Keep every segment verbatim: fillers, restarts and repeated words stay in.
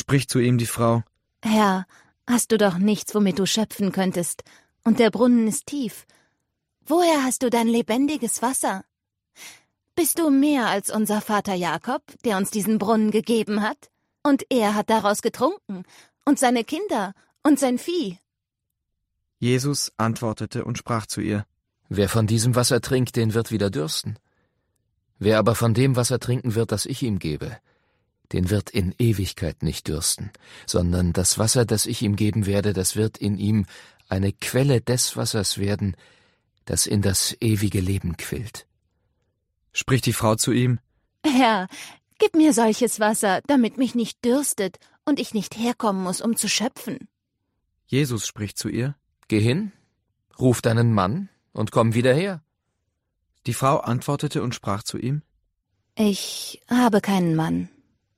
spricht zu ihm die Frau: Herr, hast du doch nichts, womit du schöpfen könntest, und der Brunnen ist tief. Woher hast du dein lebendiges Wasser? Bist du mehr als unser Vater Jakob, der uns diesen Brunnen gegeben hat? Und er hat daraus getrunken, und seine Kinder und sein Vieh. Jesus antwortete und sprach zu ihr: Wer von diesem Wasser trinkt, den wird wieder dürsten. Wer aber von dem Wasser trinken wird, das ich ihm gebe, den wird in Ewigkeit nicht dürsten, sondern das Wasser, das ich ihm geben werde, das wird in ihm eine Quelle des Wassers werden, das in das ewige Leben quillt. Spricht die Frau zu ihm: Herr, gib mir solches Wasser, damit mich nicht dürstet und ich nicht herkommen muss, um zu schöpfen. Jesus spricht zu ihr: Geh hin, ruf deinen Mann und komm wieder her. Die Frau antwortete und sprach zu ihm: Ich habe keinen Mann.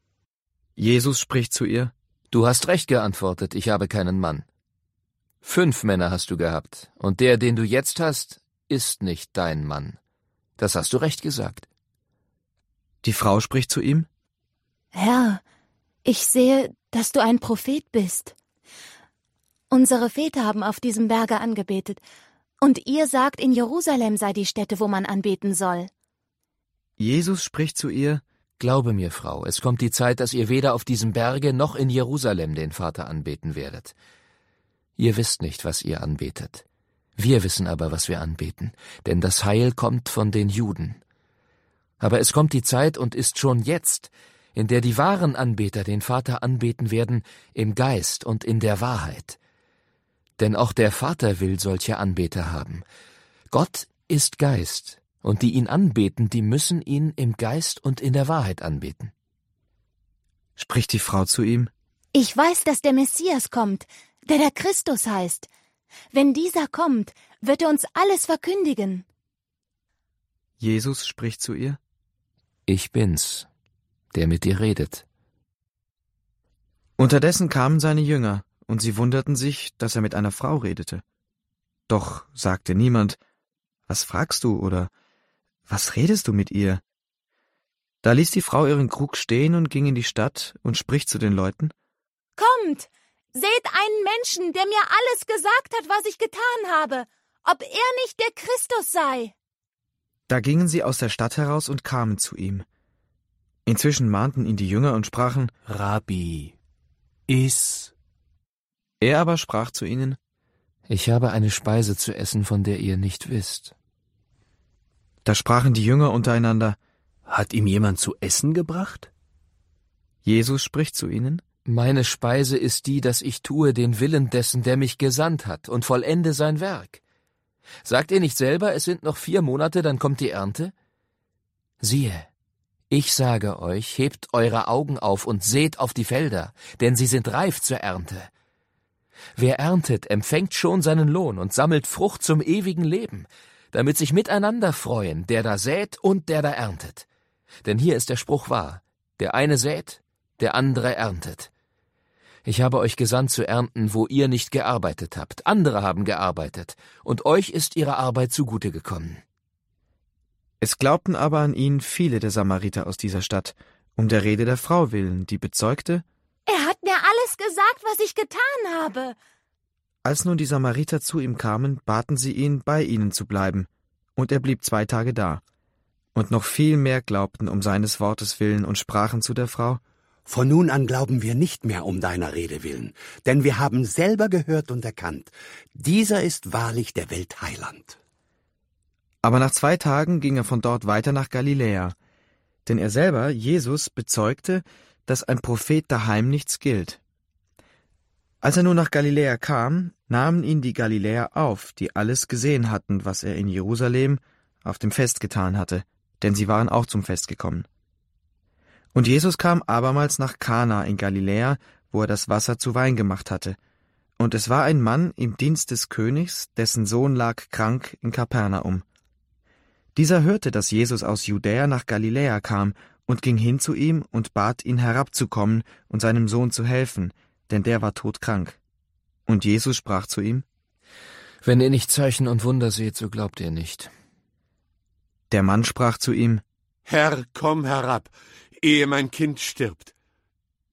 Jesus spricht zu ihr: Du hast recht geantwortet, ich habe keinen Mann. Fünf Männer hast du gehabt, und der, den du jetzt hast, ist nicht dein Mann. Das hast du recht gesagt. Die Frau spricht zu ihm: Herr, ich sehe, dass du ein Prophet bist. Unsere Väter haben auf diesem Berge angebetet, und ihr sagt, in Jerusalem sei die Stätte, wo man anbeten soll. Jesus spricht zu ihr: Glaube mir, Frau, es kommt die Zeit, dass ihr weder auf diesem Berge noch in Jerusalem den Vater anbeten werdet. Ihr wisst nicht, was ihr anbetet. Wir wissen aber, was wir anbeten, denn das Heil kommt von den Juden. Aber es kommt die Zeit und ist schon jetzt, in der die wahren Anbeter den Vater anbeten werden, im Geist und in der Wahrheit. Denn auch der Vater will solche Anbeter haben. Gott ist Geist, und die ihn anbeten, die müssen ihn im Geist und in der Wahrheit anbeten. Spricht die Frau zu ihm: Ich weiß, dass der Messias kommt, der der Christus heißt. Wenn dieser kommt, wird er uns alles verkündigen. Jesus spricht zu ihr: Ich bin's, der mit dir redet. Unterdessen kamen seine Jünger, und sie wunderten sich, dass er mit einer Frau redete. Doch sagte niemand: Was fragst du oder was redest du mit ihr? Da ließ die Frau ihren Krug stehen und ging in die Stadt und spricht zu den Leuten: Kommt, seht einen Menschen, der mir alles gesagt hat, was ich getan habe, ob er nicht der Christus sei. Da gingen sie aus der Stadt heraus und kamen zu ihm. Inzwischen mahnten ihn die Jünger und sprachen: Rabbi, iss. Er aber sprach zu ihnen: Ich habe eine Speise zu essen, von der ihr nicht wisst. Da sprachen die Jünger untereinander: Hat ihm jemand zu essen gebracht? Jesus spricht zu ihnen: Meine Speise ist die, dass ich tue den Willen dessen, der mich gesandt hat, und vollende sein Werk. Sagt ihr nicht selber, es sind noch vier Monate, dann kommt die Ernte? Siehe, ich sage euch, hebt eure Augen auf und seht auf die Felder, denn sie sind reif zur Ernte. Wer erntet, empfängt schon seinen Lohn und sammelt Frucht zum ewigen Leben, damit sich miteinander freuen, der da sät und der da erntet. Denn hier ist der Spruch wahr: Der eine sät, der andere erntet. Ich habe euch gesandt zu ernten, wo ihr nicht gearbeitet habt. Andere haben gearbeitet, und euch ist ihre Arbeit zugute gekommen. Es glaubten aber an ihn viele der Samariter aus dieser Stadt, um der Rede der Frau willen, die bezeugte: Er hat mir alles gesagt, was ich getan habe. Als nun die Samariter zu ihm kamen, baten sie ihn, bei ihnen zu bleiben, und er blieb zwei Tage da. Und noch viel mehr glaubten um seines Wortes willen und sprachen zu der Frau: Von nun an glauben wir nicht mehr um deiner Rede willen, denn wir haben selber gehört und erkannt, dieser ist wahrlich der Welt Heiland. Aber nach zwei Tagen ging er von dort weiter nach Galiläa, denn er selber, Jesus, bezeugte, dass ein Prophet daheim nichts gilt. Als er nun nach Galiläa kam, nahmen ihn die Galiläer auf, die alles gesehen hatten, was er in Jerusalem auf dem Fest getan hatte, denn sie waren auch zum Fest gekommen. Und Jesus kam abermals nach Kana in Galiläa, wo er das Wasser zu Wein gemacht hatte. Und es war ein Mann im Dienst des Königs, dessen Sohn lag krank in Kapernaum. Dieser hörte, dass Jesus aus Judäa nach Galiläa kam, und ging hin zu ihm und bat ihn herabzukommen und seinem Sohn zu helfen, denn der war todkrank. Und Jesus sprach zu ihm: Wenn ihr nicht Zeichen und Wunder seht, so glaubt ihr nicht. Der Mann sprach zu ihm: Herr, komm herab, ehe mein Kind stirbt.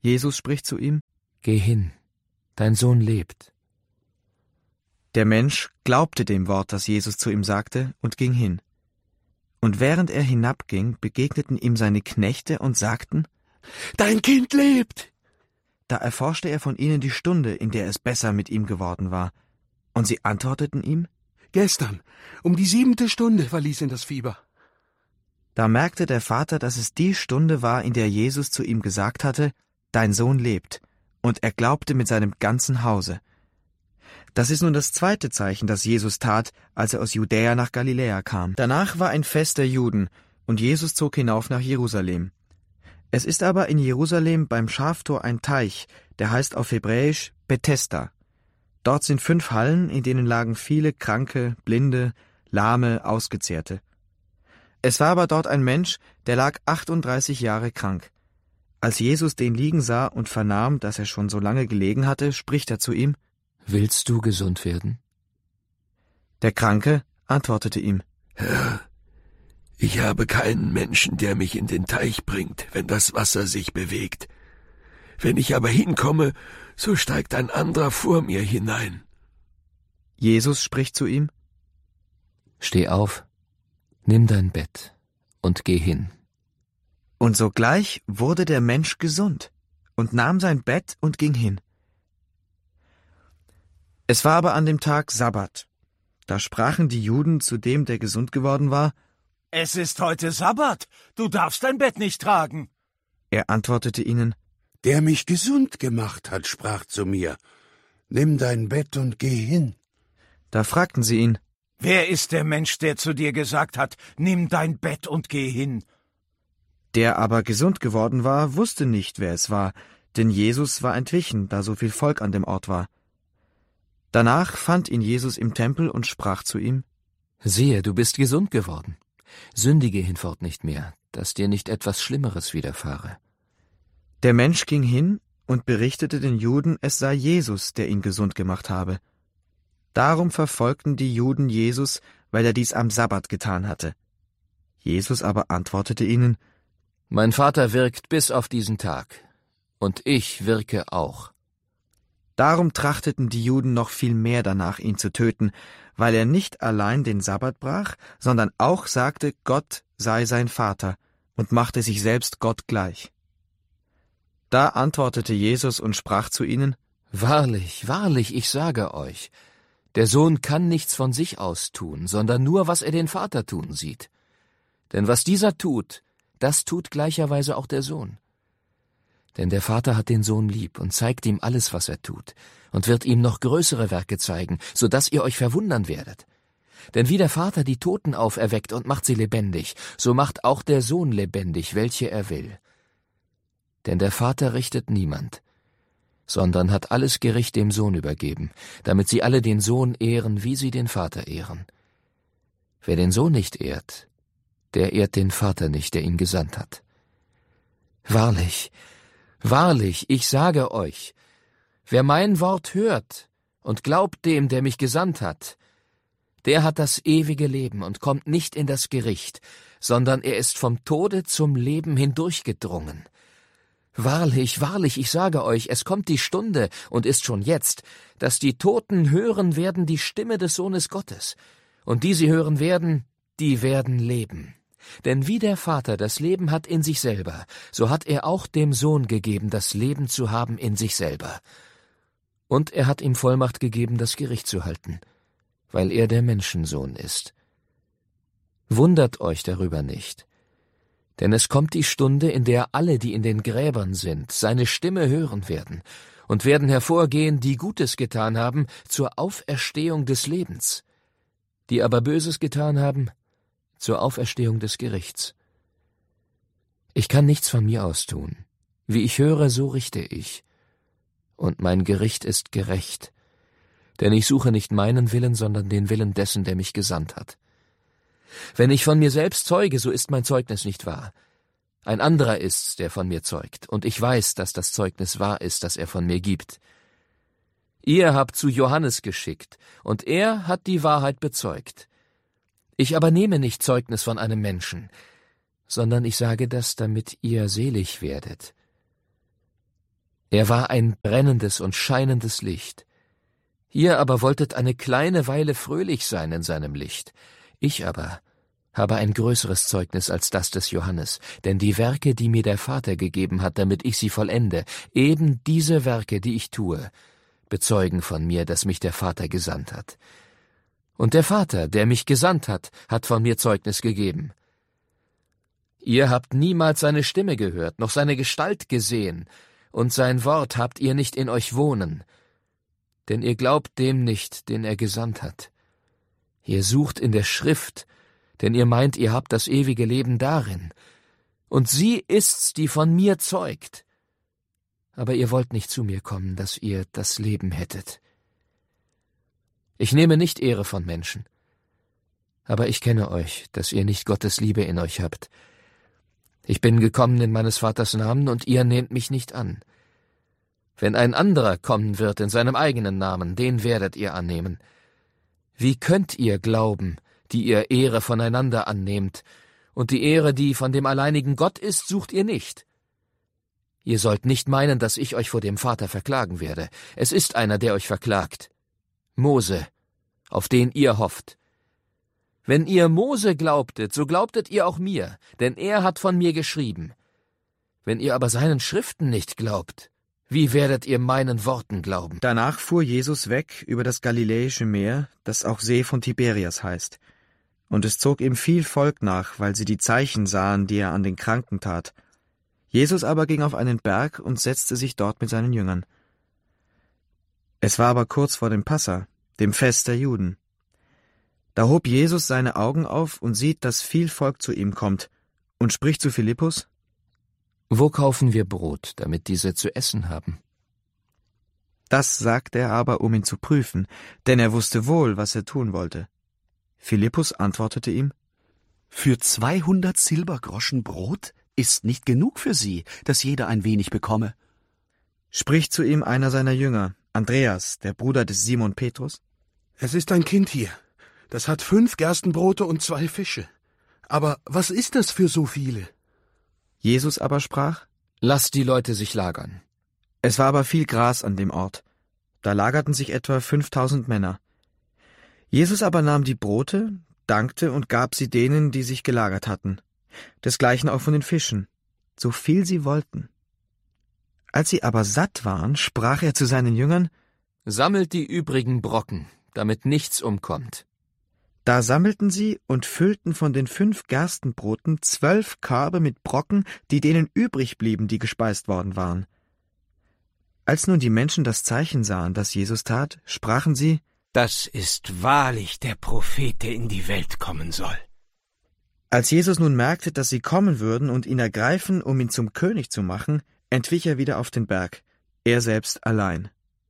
Jesus spricht zu ihm: Geh hin, dein Sohn lebt. Der Mensch glaubte dem Wort, das Jesus zu ihm sagte, und ging hin. Und während er hinabging, begegneten ihm seine Knechte und sagten: Dein Kind lebt! Da erforschte er von ihnen die Stunde, in der es besser mit ihm geworden war. Und sie antworteten ihm: Gestern, um die siebente Stunde, verließ ihn das Fieber. Da merkte der Vater, dass es die Stunde war, in der Jesus zu ihm gesagt hatte: Dein Sohn lebt. Und er glaubte mit seinem ganzen Hause. Das ist nun das zweite Zeichen, das Jesus tat, als er aus Judäa nach Galiläa kam. Danach war ein Fest der Juden, und Jesus zog hinauf nach Jerusalem. Es ist aber in Jerusalem beim Schaftor ein Teich, der heißt auf Hebräisch Bethesda. Dort sind fünf Hallen, in denen lagen viele Kranke, Blinde, Lahme, Ausgezehrte. Es war aber dort ein Mensch, der lag achtunddreißig Jahre krank. Als Jesus den liegen sah und vernahm, dass er schon so lange gelegen hatte, spricht er zu ihm: Willst du gesund werden? Der Kranke antwortete ihm: Herr, ich habe keinen Menschen, der mich in den Teich bringt, wenn das Wasser sich bewegt. Wenn ich aber hinkomme, so steigt ein anderer vor mir hinein. Jesus spricht zu ihm: Steh auf, nimm dein Bett und geh hin. Und sogleich wurde der Mensch gesund und nahm sein Bett und ging hin. Es war aber an dem Tag Sabbat. Da sprachen die Juden zu dem, der gesund geworden war: Es ist heute Sabbat, du darfst dein Bett nicht tragen. Er antwortete ihnen: Der mich gesund gemacht hat, sprach zu mir: Nimm dein Bett und geh hin. Da fragten sie ihn: Wer ist der Mensch, der zu dir gesagt hat, nimm dein Bett und geh hin? Der aber gesund geworden war, wusste nicht, wer es war, denn Jesus war entwichen, da so viel Volk an dem Ort war. Danach fand ihn Jesus im Tempel und sprach zu ihm: Siehe, du bist gesund geworden. Sündige hinfort nicht mehr, dass dir nicht etwas Schlimmeres widerfahre. Der Mensch ging hin und berichtete den Juden, es sei Jesus, der ihn gesund gemacht habe. Darum verfolgten die Juden Jesus, weil er dies am Sabbat getan hatte. Jesus aber antwortete ihnen: Mein Vater wirkt bis auf diesen Tag, und ich wirke auch. Darum trachteten die Juden noch viel mehr danach, ihn zu töten, weil er nicht allein den Sabbat brach, sondern auch sagte, Gott sei sein Vater, und machte sich selbst Gott gleich. Da antwortete Jesus und sprach zu ihnen: Wahrlich, wahrlich, ich sage euch, der Sohn kann nichts von sich aus tun, sondern nur, was er den Vater tun sieht. Denn was dieser tut, das tut gleicherweise auch der Sohn. Denn der Vater hat den Sohn lieb und zeigt ihm alles, was er tut, und wird ihm noch größere Werke zeigen, so dass ihr euch verwundern werdet. Denn wie der Vater die Toten auferweckt und macht sie lebendig, so macht auch der Sohn lebendig, welche er will. Denn der Vater richtet niemand, sondern hat alles Gericht dem Sohn übergeben, damit sie alle den Sohn ehren, wie sie den Vater ehren. Wer den Sohn nicht ehrt, der ehrt den Vater nicht, der ihn gesandt hat. Wahrlich, wahrlich, ich sage euch, wer mein Wort hört und glaubt dem, der mich gesandt hat, der hat das ewige Leben und kommt nicht in das Gericht, sondern er ist vom Tode zum Leben hindurchgedrungen. Wahrlich, wahrlich, ich sage euch, es kommt die Stunde, und ist schon jetzt, dass die Toten hören werden die Stimme des Sohnes Gottes, und die sie hören werden, die werden leben. Denn wie der Vater das Leben hat in sich selber, so hat er auch dem Sohn gegeben, das Leben zu haben in sich selber. Und er hat ihm Vollmacht gegeben, das Gericht zu halten, weil er der Menschensohn ist. Wundert euch darüber nicht, denn es kommt die Stunde, in der alle, die in den Gräbern sind, seine Stimme hören werden und werden hervorgehen, die Gutes getan haben, zur Auferstehung des Lebens, die aber Böses getan haben, zur Auferstehung des Gerichts. Ich kann nichts von mir aus tun. Wie ich höre, so richte ich. Und mein Gericht ist gerecht, denn ich suche nicht meinen Willen, sondern den Willen dessen, der mich gesandt hat. Wenn ich von mir selbst zeuge, so ist mein Zeugnis nicht wahr. Ein anderer ist's, der von mir zeugt, und ich weiß, dass das Zeugnis wahr ist, das er von mir gibt. Ihr habt zu Johannes geschickt, und er hat die Wahrheit bezeugt. Ich aber nehme nicht Zeugnis von einem Menschen, sondern ich sage das, damit ihr selig werdet. Er war ein brennendes und scheinendes Licht. Ihr aber wolltet eine kleine Weile fröhlich sein in seinem Licht. Ich aber habe ein größeres Zeugnis als das des Johannes, denn die Werke, die mir der Vater gegeben hat, damit ich sie vollende, eben diese Werke, die ich tue, bezeugen von mir, dass mich der Vater gesandt hat. Und der Vater, der mich gesandt hat, hat von mir Zeugnis gegeben. Ihr habt niemals seine Stimme gehört, noch seine Gestalt gesehen, und sein Wort habt ihr nicht in euch wohnen, denn ihr glaubt dem nicht, den er gesandt hat. Ihr sucht in der Schrift, denn ihr meint, ihr habt das ewige Leben darin, und sie ist's, die von mir zeugt. Aber ihr wollt nicht zu mir kommen, dass ihr das Leben hättet. Ich nehme nicht Ehre von Menschen, aber ich kenne euch, dass ihr nicht Gottes Liebe in euch habt. Ich bin gekommen in meines Vaters Namen, und ihr nehmt mich nicht an. Wenn ein anderer kommen wird in seinem eigenen Namen, den werdet ihr annehmen. Wie könnt ihr glauben, die ihr Ehre voneinander annehmt, und die Ehre, die von dem alleinigen Gott ist, sucht ihr nicht? Ihr sollt nicht meinen, dass ich euch vor dem Vater verklagen werde. Es ist einer, der euch verklagt. Mose, auf den ihr hofft. Wenn ihr Mose glaubtet, so glaubtet ihr auch mir, denn er hat von mir geschrieben. Wenn ihr aber seinen Schriften nicht glaubt, wie werdet ihr meinen Worten glauben? Danach fuhr Jesus weg über das Galiläische Meer, das auch See von Tiberias heißt. Und es zog ihm viel Volk nach, weil sie die Zeichen sahen, die er an den Kranken tat. Jesus aber ging auf einen Berg und setzte sich dort mit seinen Jüngern. Es war aber kurz vor dem Passa, dem Fest der Juden. Da hob Jesus seine Augen auf und sieht, dass viel Volk zu ihm kommt, und spricht zu Philippus: Wo kaufen wir Brot, damit diese zu essen haben? Das sagte er aber, um ihn zu prüfen, denn er wusste wohl, was er tun wollte. Philippus antwortete ihm: Für zweihundert Silbergroschen Brot ist nicht genug für sie, dass jeder ein wenig bekomme. Spricht zu ihm einer seiner Jünger, Andreas, der Bruder des Simon Petrus: Es ist ein Kind hier, das hat fünf Gerstenbrote und zwei Fische. Aber was ist das für so viele? Jesus aber sprach: Lasst die Leute sich lagern. Es war aber viel Gras an dem Ort. Da lagerten sich etwa fünftausend Männer. Jesus aber nahm die Brote, dankte und gab sie denen, die sich gelagert hatten. Desgleichen auch von den Fischen, so viel sie wollten. Als sie aber satt waren, sprach er zu seinen Jüngern: Sammelt die übrigen Brocken, damit nichts umkommt. Da sammelten sie und füllten von den fünf Gerstenbroten zwölf Körbe mit Brocken, die denen übrig blieben, die gespeist worden waren. Als nun die Menschen das Zeichen sahen, das Jesus tat, sprachen sie: Das ist wahrlich der Prophet, der in die Welt kommen soll. Als Jesus nun merkte, dass sie kommen würden und ihn ergreifen, um ihn zum König zu machen, entwich er wieder auf den Berg, er selbst allein.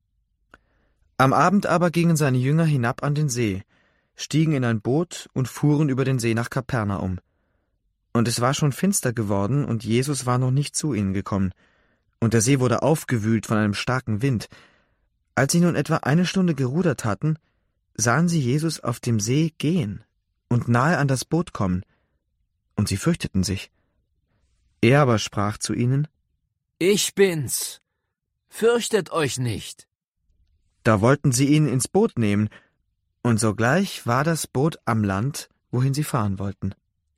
Am Abend aber gingen seine Jünger hinab an den See, stiegen in ein Boot und fuhren über den See nach Kapernaum. Und es war schon finster geworden, und Jesus war noch nicht zu ihnen gekommen, und der See wurde aufgewühlt von einem starken Wind. Als sie nun etwa eine Stunde gerudert hatten, sahen sie Jesus auf dem See gehen und nahe an das Boot kommen, und sie fürchteten sich. Er aber sprach zu ihnen: Ich bin's. Fürchtet euch nicht. Da wollten sie ihn ins Boot nehmen, und sogleich war das Boot am Land, wohin sie fahren wollten.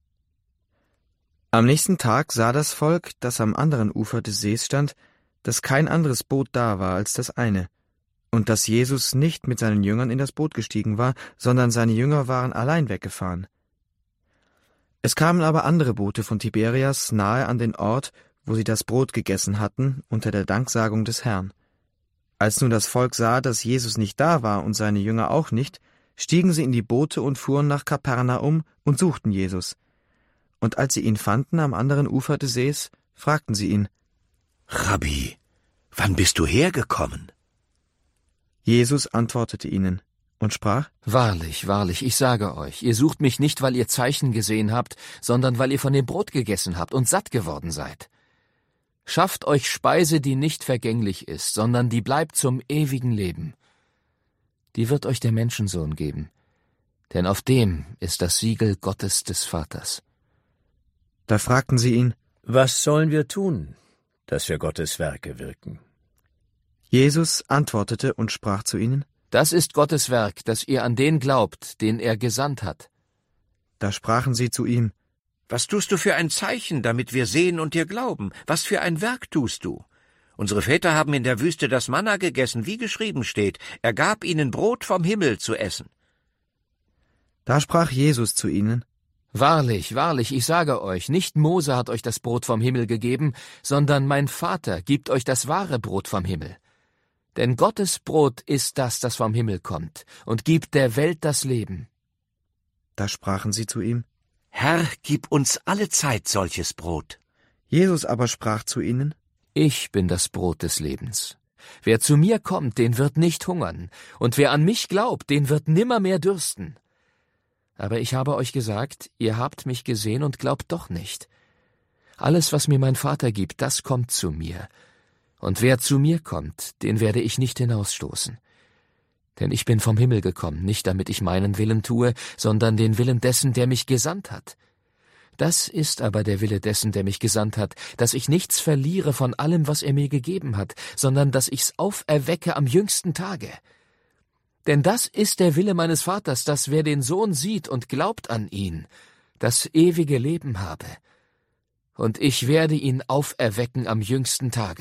Am nächsten Tag sah das Volk, das am anderen Ufer des Sees stand, dass kein anderes Boot da war als das eine, und dass Jesus nicht mit seinen Jüngern in das Boot gestiegen war, sondern seine Jünger waren allein weggefahren. Es kamen aber andere Boote von Tiberias nahe an den Ort, wo sie das Brot gegessen hatten, unter der Danksagung des Herrn. Als nun das Volk sah, dass Jesus nicht da war und seine Jünger auch nicht, stiegen sie in die Boote und fuhren nach Kapernaum und suchten Jesus. Und als sie ihn fanden am anderen Ufer des Sees, fragten sie ihn: Rabbi, wann bist du hergekommen? Jesus antwortete ihnen und sprach: Wahrlich, wahrlich, ich sage euch, ihr sucht mich nicht, weil ihr Zeichen gesehen habt, sondern weil ihr von dem Brot gegessen habt und satt geworden seid. Schafft euch Speise, die nicht vergänglich ist, sondern die bleibt zum ewigen Leben. Die wird euch der Menschensohn geben, denn auf dem ist das Siegel Gottes des Vaters. Da fragten sie ihn: Was sollen wir tun, dass wir Gottes Werke wirken? Jesus antwortete und sprach zu ihnen: Das ist Gottes Werk, dass ihr an den glaubt, den er gesandt hat. Da sprachen sie zu ihm: Was tust du für ein Zeichen, damit wir sehen und dir glauben? Was für ein Werk tust du? Unsere Väter haben in der Wüste das Manna gegessen, wie geschrieben steht, er gab ihnen Brot vom Himmel zu essen. Da sprach Jesus zu ihnen: Wahrlich, wahrlich, ich sage euch, nicht Mose hat euch das Brot vom Himmel gegeben, sondern mein Vater gibt euch das wahre Brot vom Himmel. Denn Gottes Brot ist das, das vom Himmel kommt, und gibt der Welt das Leben. Da sprachen sie zu ihm: Herr, gib uns allezeit solches Brot. Jesus aber sprach zu ihnen: Ich bin das Brot des Lebens. Wer zu mir kommt, den wird nicht hungern, und wer an mich glaubt, den wird nimmermehr dürsten. Aber ich habe euch gesagt, ihr habt mich gesehen und glaubt doch nicht. Alles, was mir mein Vater gibt, das kommt zu mir. Und wer zu mir kommt, den werde ich nicht hinausstoßen. Denn ich bin vom Himmel gekommen, nicht damit ich meinen Willen tue, sondern den Willen dessen, der mich gesandt hat. Das ist aber der Wille dessen, der mich gesandt hat, dass ich nichts verliere von allem, was er mir gegeben hat, sondern dass ich's auferwecke am jüngsten Tage. Denn das ist der Wille meines Vaters, dass wer den Sohn sieht und glaubt an ihn, das ewige Leben habe. Und ich werde ihn auferwecken am jüngsten Tage.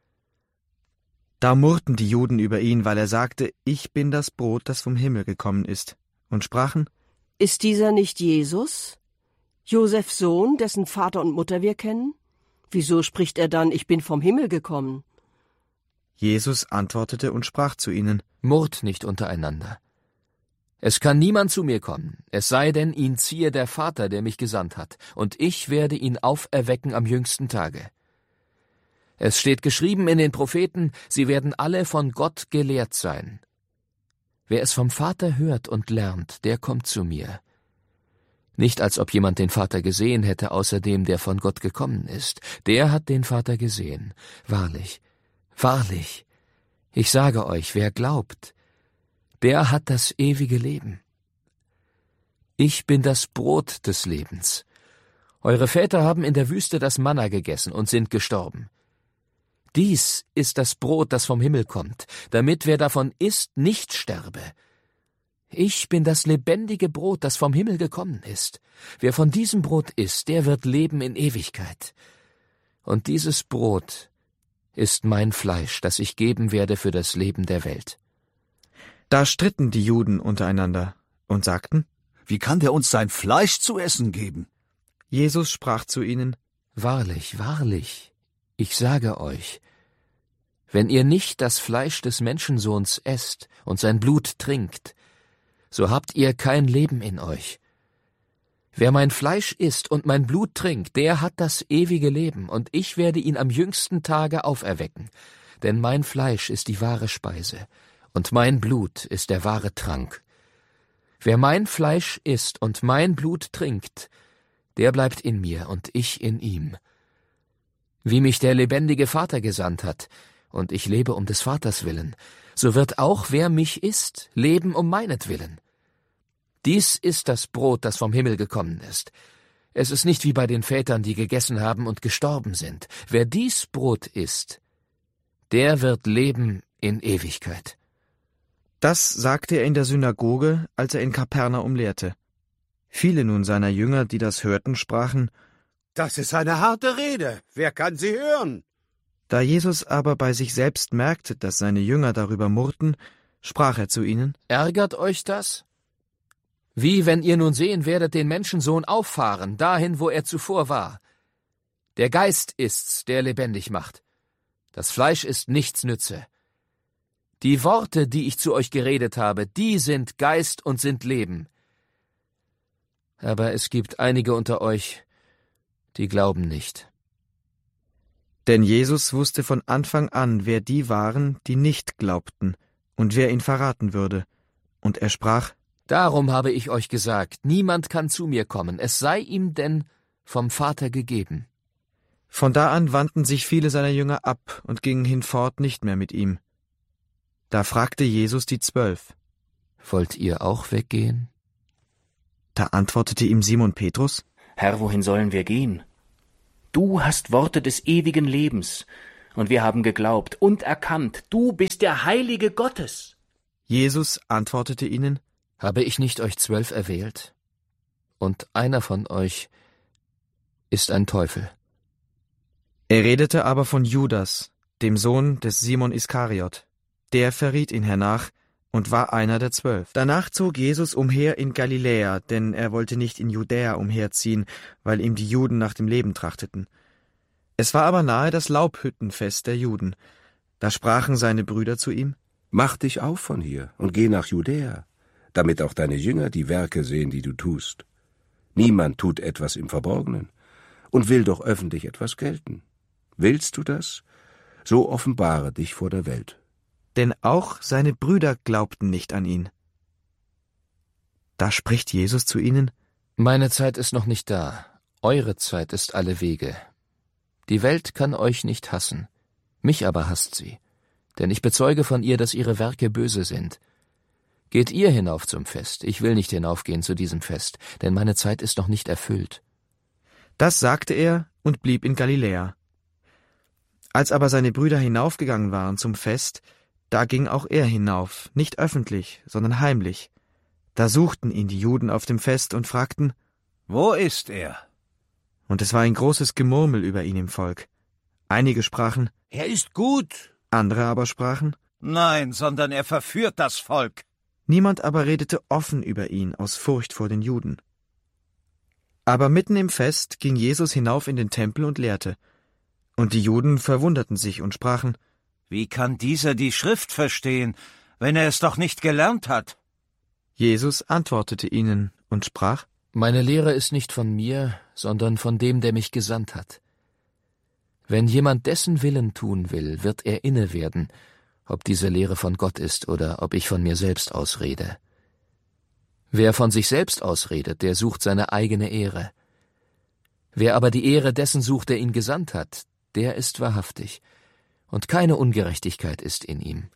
Da murrten die Juden über ihn, weil er sagte: Ich bin das Brot, das vom Himmel gekommen ist, und sprachen: Ist dieser nicht Jesus, Josefs Sohn, dessen Vater und Mutter wir kennen? Wieso spricht er dann: Ich bin vom Himmel gekommen? Jesus antwortete und sprach zu ihnen: Murrt nicht untereinander. Es kann niemand zu mir kommen, es sei denn, ihn ziehe der Vater, der mich gesandt hat, und ich werde ihn auferwecken am jüngsten Tage. Es steht geschrieben in den Propheten, sie werden alle von Gott gelehrt sein. Wer es vom Vater hört und lernt, der kommt zu mir. Nicht als ob jemand den Vater gesehen hätte, außer dem, der von Gott gekommen ist. Der hat den Vater gesehen. Wahrlich, wahrlich, ich sage euch, wer glaubt, der hat das ewige Leben. Ich bin das Brot des Lebens. Eure Väter haben in der Wüste das Manna gegessen und sind gestorben. Dies ist das Brot, das vom Himmel kommt, damit wer davon isst, nicht sterbe. Ich bin das lebendige Brot, das vom Himmel gekommen ist. Wer von diesem Brot isst, der wird leben in Ewigkeit. Und dieses Brot ist mein Fleisch, das ich geben werde für das Leben der Welt. Da stritten die Juden untereinander und sagten: Wie kann der uns sein Fleisch zu essen geben? Jesus sprach zu ihnen: Wahrlich, wahrlich, ich sage euch, wenn ihr nicht das Fleisch des Menschensohns esst und sein Blut trinkt, so habt ihr kein Leben in euch. Wer mein Fleisch isst und mein Blut trinkt, der hat das ewige Leben, und ich werde ihn am jüngsten Tage auferwecken. Denn mein Fleisch ist die wahre Speise, und mein Blut ist der wahre Trank. Wer mein Fleisch isst und mein Blut trinkt, der bleibt in mir und ich in ihm. Wie mich der lebendige Vater gesandt hat, und ich lebe um des Vaters willen, so wird auch wer mich isst, leben um meinetwillen. Dies ist das Brot, das vom Himmel gekommen ist. Es ist nicht wie bei den Vätern, die gegessen haben und gestorben sind. Wer dies Brot isst, der wird leben in Ewigkeit. Das sagte er in der Synagoge, als er in Kapernaum lehrte. Viele nun seiner Jünger, die das hörten, sprachen: Das ist eine harte Rede. Wer kann sie hören? Da Jesus aber bei sich selbst merkte, dass seine Jünger darüber murrten, sprach er zu ihnen: Ärgert euch das? Wie, wenn ihr nun sehen werdet den Menschensohn auffahren, dahin, wo er zuvor war. Der Geist ist's, der lebendig macht. Das Fleisch ist nichts nütze. Die Worte, die ich zu euch geredet habe, die sind Geist und sind Leben. Aber es gibt einige unter euch, die glauben nicht. Denn Jesus wusste von Anfang an, wer die waren, die nicht glaubten, und wer ihn verraten würde. Und er sprach: Darum habe ich euch gesagt, niemand kann zu mir kommen, es sei ihm denn vom Vater gegeben. Von da an wandten sich viele seiner Jünger ab und gingen hinfort nicht mehr mit ihm. Da fragte Jesus die Zwölf: Wollt ihr auch weggehen? Da antwortete ihm Simon Petrus: Herr, wohin sollen wir gehen? Du hast Worte des ewigen Lebens, und wir haben geglaubt und erkannt, du bist der Heilige Gottes. Jesus antwortete ihnen: Habe ich nicht euch zwölf erwählt? Und einer von euch ist ein Teufel. Er redete aber von Judas, dem Sohn des Simon Iskariot. Der verriet ihn hernach und war einer der Zwölf. Danach zog Jesus umher in Galiläa, denn er wollte nicht in Judäa umherziehen, weil ihm die Juden nach dem Leben trachteten. Es war aber nahe das Laubhüttenfest der Juden. Da sprachen seine Brüder zu ihm: Mach dich auf von hier und geh nach Judäa, damit auch deine Jünger die Werke sehen, die du tust. Niemand tut etwas im Verborgenen und will doch öffentlich etwas gelten. Willst du das? So offenbare dich vor der Welt. Denn auch seine Brüder glaubten nicht an ihn. Da spricht Jesus zu ihnen: Meine Zeit ist noch nicht da, eure Zeit ist alle Wege. Die Welt kann euch nicht hassen, mich aber hasst sie, denn ich bezeuge von ihr, dass ihre Werke böse sind. Geht ihr hinauf zum Fest, ich will nicht hinaufgehen zu diesem Fest, denn meine Zeit ist noch nicht erfüllt. Das sagte er und blieb in Galiläa. Als aber seine Brüder hinaufgegangen waren zum Fest, da ging auch er hinauf, nicht öffentlich, sondern heimlich. Da suchten ihn die Juden auf dem Fest und fragten: Wo ist er? Und es war ein großes Gemurmel über ihn im Volk. Einige sprachen: Er ist gut. Andere aber sprachen: Nein, sondern er verführt das Volk. Niemand aber redete offen über ihn aus Furcht vor den Juden. Aber mitten im Fest ging Jesus hinauf in den Tempel und lehrte. Und die Juden verwunderten sich und sprachen: Wie kann dieser die Schrift verstehen, wenn er es doch nicht gelernt hat? Jesus antwortete ihnen und sprach: Meine Lehre ist nicht von mir, sondern von dem, der mich gesandt hat. Wenn jemand dessen Willen tun will, wird er inne werden, ob diese Lehre von Gott ist oder ob ich von mir selbst ausrede. Wer von sich selbst ausredet, der sucht seine eigene Ehre. Wer aber die Ehre dessen sucht, der ihn gesandt hat, der ist wahrhaftig, und keine Ungerechtigkeit ist in ihm.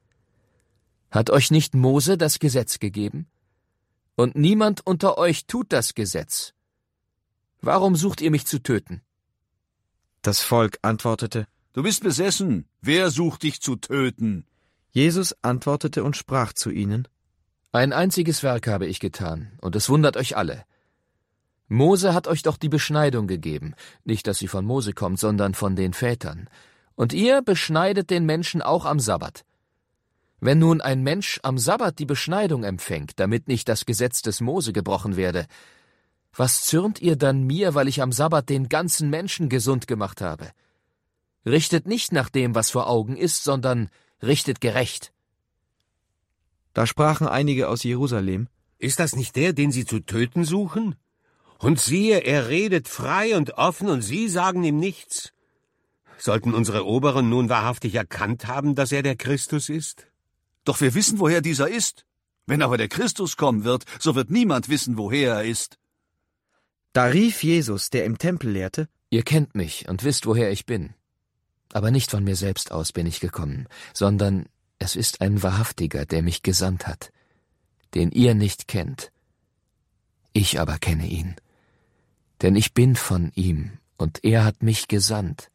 Hat euch nicht Mose das Gesetz gegeben? Und niemand unter euch tut das Gesetz. Warum sucht ihr mich zu töten? Das Volk antwortete: Du bist besessen. Wer sucht dich zu töten? Jesus antwortete und sprach zu ihnen: Ein einziges Werk habe ich getan, und es wundert euch alle. Mose hat euch doch die Beschneidung gegeben, nicht, dass sie von Mose kommt, sondern von den Vätern. Und ihr beschneidet den Menschen auch am Sabbat. Wenn nun ein Mensch am Sabbat die Beschneidung empfängt, damit nicht das Gesetz des Mose gebrochen werde, was zürnt ihr dann mir, weil ich am Sabbat den ganzen Menschen gesund gemacht habe? Richtet nicht nach dem, was vor Augen ist, sondern richtet gerecht. Da sprachen einige aus Jerusalem: Ist das nicht der, den sie zu töten suchen? Und siehe, er redet frei und offen, und sie sagen ihm nichts. Sollten unsere Oberen nun wahrhaftig erkannt haben, dass er der Christus ist? Doch wir wissen, woher dieser ist. Wenn aber der Christus kommen wird, so wird niemand wissen, woher er ist. Da rief Jesus, der im Tempel lehrte: Ihr kennt mich und wisst, woher ich bin. Aber nicht von mir selbst aus bin ich gekommen, sondern es ist ein Wahrhaftiger, der mich gesandt hat, den ihr nicht kennt. Ich aber kenne ihn, denn ich bin von ihm, und er hat mich gesandt.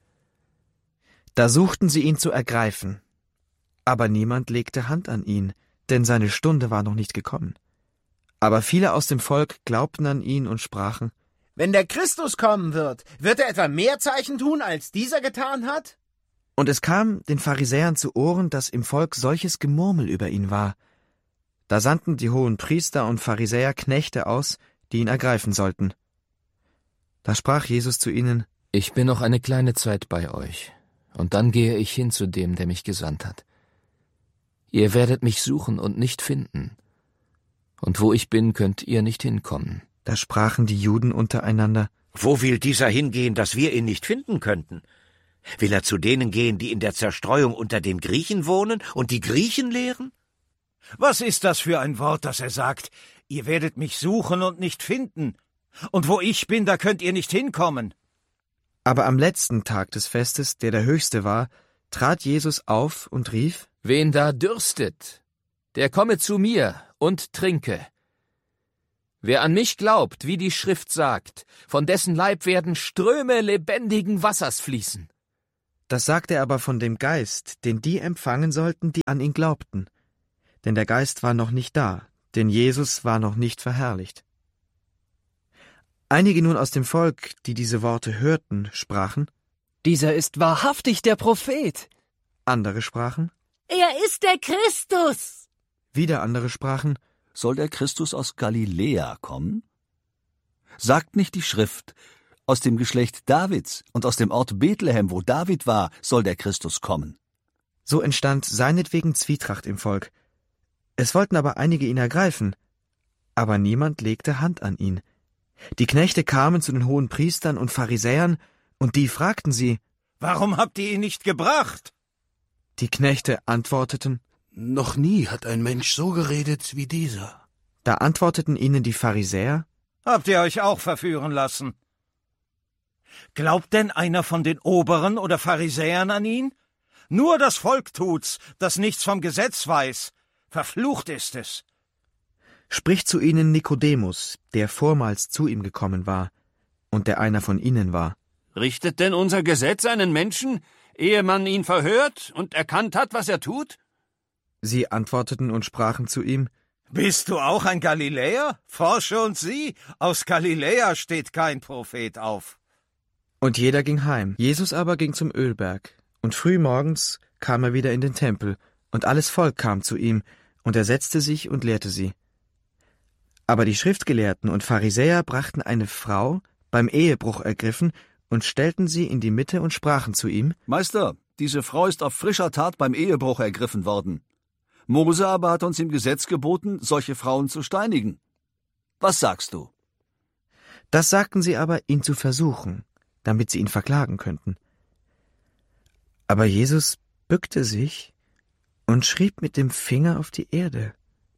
Da suchten sie ihn zu ergreifen, aber niemand legte Hand an ihn, denn seine Stunde war noch nicht gekommen. Aber viele aus dem Volk glaubten an ihn und sprachen: Wenn der Christus kommen wird, wird er etwa mehr Zeichen tun, als dieser getan hat? Und es kam den Pharisäern zu Ohren, dass im Volk solches Gemurmel über ihn war. Da sandten die hohen Priester und Pharisäer Knechte aus, die ihn ergreifen sollten. Da sprach Jesus zu ihnen: Ich bin noch eine kleine Zeit bei euch, und dann gehe ich hin zu dem, der mich gesandt hat. Ihr werdet mich suchen und nicht finden, und wo ich bin, könnt ihr nicht hinkommen. Da sprachen die Juden untereinander: Wo will dieser hingehen, dass wir ihn nicht finden könnten? Will er zu denen gehen, die in der Zerstreuung unter den Griechen wohnen und die Griechen lehren? Was ist das für ein Wort, das er sagt? Ihr werdet mich suchen und nicht finden. Und wo ich bin, da könnt ihr nicht hinkommen. Aber am letzten Tag des Festes, der der höchste war, trat Jesus auf und rief: Wen da dürstet, der komme zu mir und trinke. Wer an mich glaubt, wie die Schrift sagt, von dessen Leib werden Ströme lebendigen Wassers fließen. Das sagte er aber von dem Geist, den die empfangen sollten, die an ihn glaubten. Denn der Geist war noch nicht da, denn Jesus war noch nicht verherrlicht. Einige nun aus dem Volk, die diese Worte hörten, sprachen: Dieser ist wahrhaftig der Prophet. Andere sprachen: Er ist der Christus. Wieder andere sprachen: Soll der Christus aus Galiläa kommen? Sagt nicht die Schrift: Aus dem Geschlecht Davids und aus dem Ort Bethlehem, wo David war, soll der Christus kommen. So entstand seinetwegen Zwietracht im Volk. Es wollten aber einige ihn ergreifen, aber niemand legte Hand an ihn. Die Knechte kamen zu den hohen Priestern und Pharisäern, und die fragten sie: Warum habt ihr ihn nicht gebracht? Die Knechte antworteten: Noch nie hat ein Mensch so geredet wie dieser. Da antworteten ihnen die Pharisäer: Habt ihr euch auch verführen lassen? Glaubt denn einer von den Oberen oder Pharisäern an ihn? Nur das Volk tut's, das nichts vom Gesetz weiß. Verflucht ist es. Spricht zu ihnen Nikodemus, der vormals zu ihm gekommen war und der einer von ihnen war. Richtet denn unser Gesetz einen Menschen, ehe man ihn verhört und erkannt hat, was er tut? Sie antworteten und sprachen zu ihm: Bist du auch ein Galiläer? Forsche und sieh, aus Galiläa steht kein Prophet auf. Und jeder ging heim. Jesus aber ging zum Ölberg, und früh morgens kam er wieder in den Tempel, und alles Volk kam zu ihm, und er setzte sich und lehrte sie. Aber die Schriftgelehrten und Pharisäer brachten eine Frau, beim Ehebruch ergriffen, und stellten sie in die Mitte und sprachen zu ihm: Meister, diese Frau ist auf frischer Tat beim Ehebruch ergriffen worden. Mose aber hat uns im Gesetz geboten, solche Frauen zu steinigen. Was sagst du? Das sagten sie aber, ihn zu versuchen, damit sie ihn verklagen könnten. Aber Jesus bückte sich und schrieb mit dem Finger auf die Erde.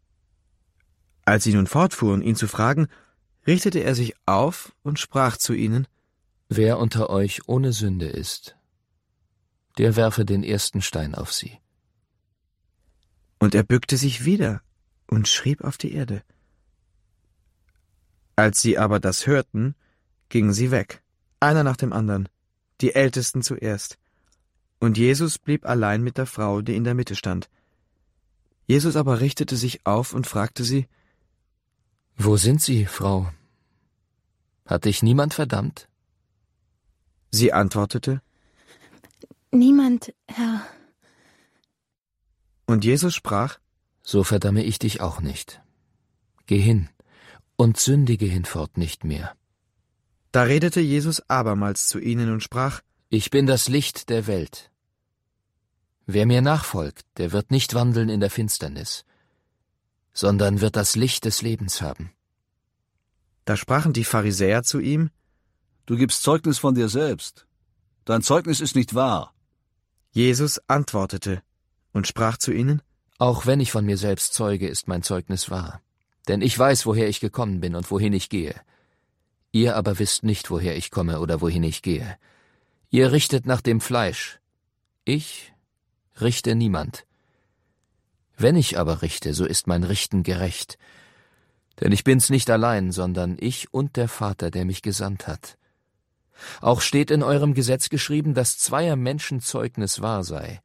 Als sie nun fortfuhren, ihn zu fragen, richtete er sich auf und sprach zu ihnen: Wer unter euch ohne Sünde ist, der werfe den ersten Stein auf sie. Und er bückte sich wieder und schrieb auf die Erde. Als sie aber das hörten, gingen sie weg, einer nach dem anderen, die Ältesten zuerst. Und Jesus blieb allein mit der Frau, die in der Mitte stand. Jesus aber richtete sich auf und fragte sie: Wo sind sie, Frau? Hat dich niemand verdammt? Sie antwortete: Niemand, Herr. Und Jesus sprach: So verdamme ich dich auch nicht. Geh hin und sündige hinfort nicht mehr. Da redete Jesus abermals zu ihnen und sprach: Ich bin das Licht der Welt. Wer mir nachfolgt, der wird nicht wandeln in der Finsternis, sondern wird das Licht des Lebens haben. Da sprachen die Pharisäer zu ihm: Du gibst Zeugnis von dir selbst. Dein Zeugnis ist nicht wahr. Jesus antwortete und sprach zu ihnen: Auch wenn ich von mir selbst zeuge, ist mein Zeugnis wahr. Denn ich weiß, woher ich gekommen bin und wohin ich gehe. Ihr aber wisst nicht, woher ich komme oder wohin ich gehe. Ihr richtet nach dem Fleisch. Ich richte niemand. Wenn ich aber richte, so ist mein Richten gerecht. Denn ich bin's nicht allein, sondern ich und der Vater, der mich gesandt hat. Auch steht in eurem Gesetz geschrieben, dass zweier Menschen Zeugnis wahr sei.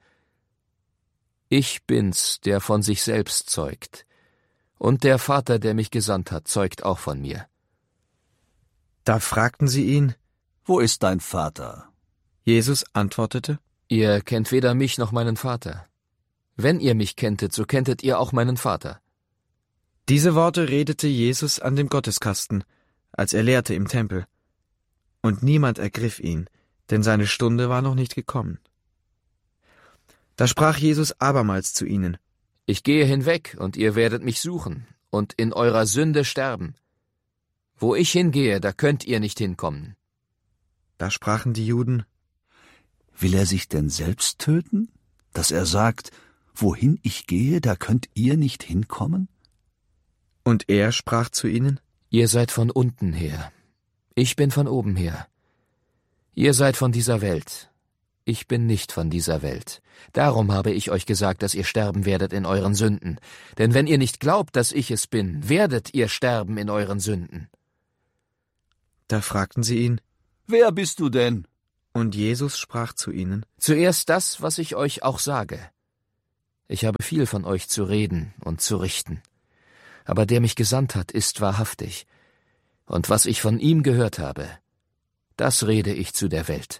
Ich bin's, der von sich selbst zeugt, und der Vater, der mich gesandt hat, zeugt auch von mir. Da fragten sie ihn: Wo ist dein Vater? Jesus antwortete: Ihr kennt weder mich noch meinen Vater. Wenn ihr mich kenntet, so kenntet ihr auch meinen Vater. Diese Worte redete Jesus an dem Gotteskasten, als er lehrte im Tempel. Und niemand ergriff ihn, denn seine Stunde war noch nicht gekommen. Da sprach Jesus abermals zu ihnen: Ich gehe hinweg, und ihr werdet mich suchen, und in eurer Sünde sterben. Wo ich hingehe, da könnt ihr nicht hinkommen. Da sprachen die Juden: Will er sich denn selbst töten, dass er sagt: Wohin ich gehe, da könnt ihr nicht hinkommen? Und er sprach zu ihnen: Ihr seid von unten her, ich bin von oben her. Ihr seid von dieser Welt, ich bin nicht von dieser Welt. Darum habe ich euch gesagt, dass ihr sterben werdet in euren Sünden. Denn wenn ihr nicht glaubt, dass ich es bin, werdet ihr sterben in euren Sünden. Da fragten sie ihn: Wer bist du denn? Und Jesus sprach zu ihnen: Zuerst das, was ich euch auch sage. Ich habe viel von euch zu reden und zu richten. Aber der mich gesandt hat, ist wahrhaftig. Und was ich von ihm gehört habe, das rede ich zu der Welt.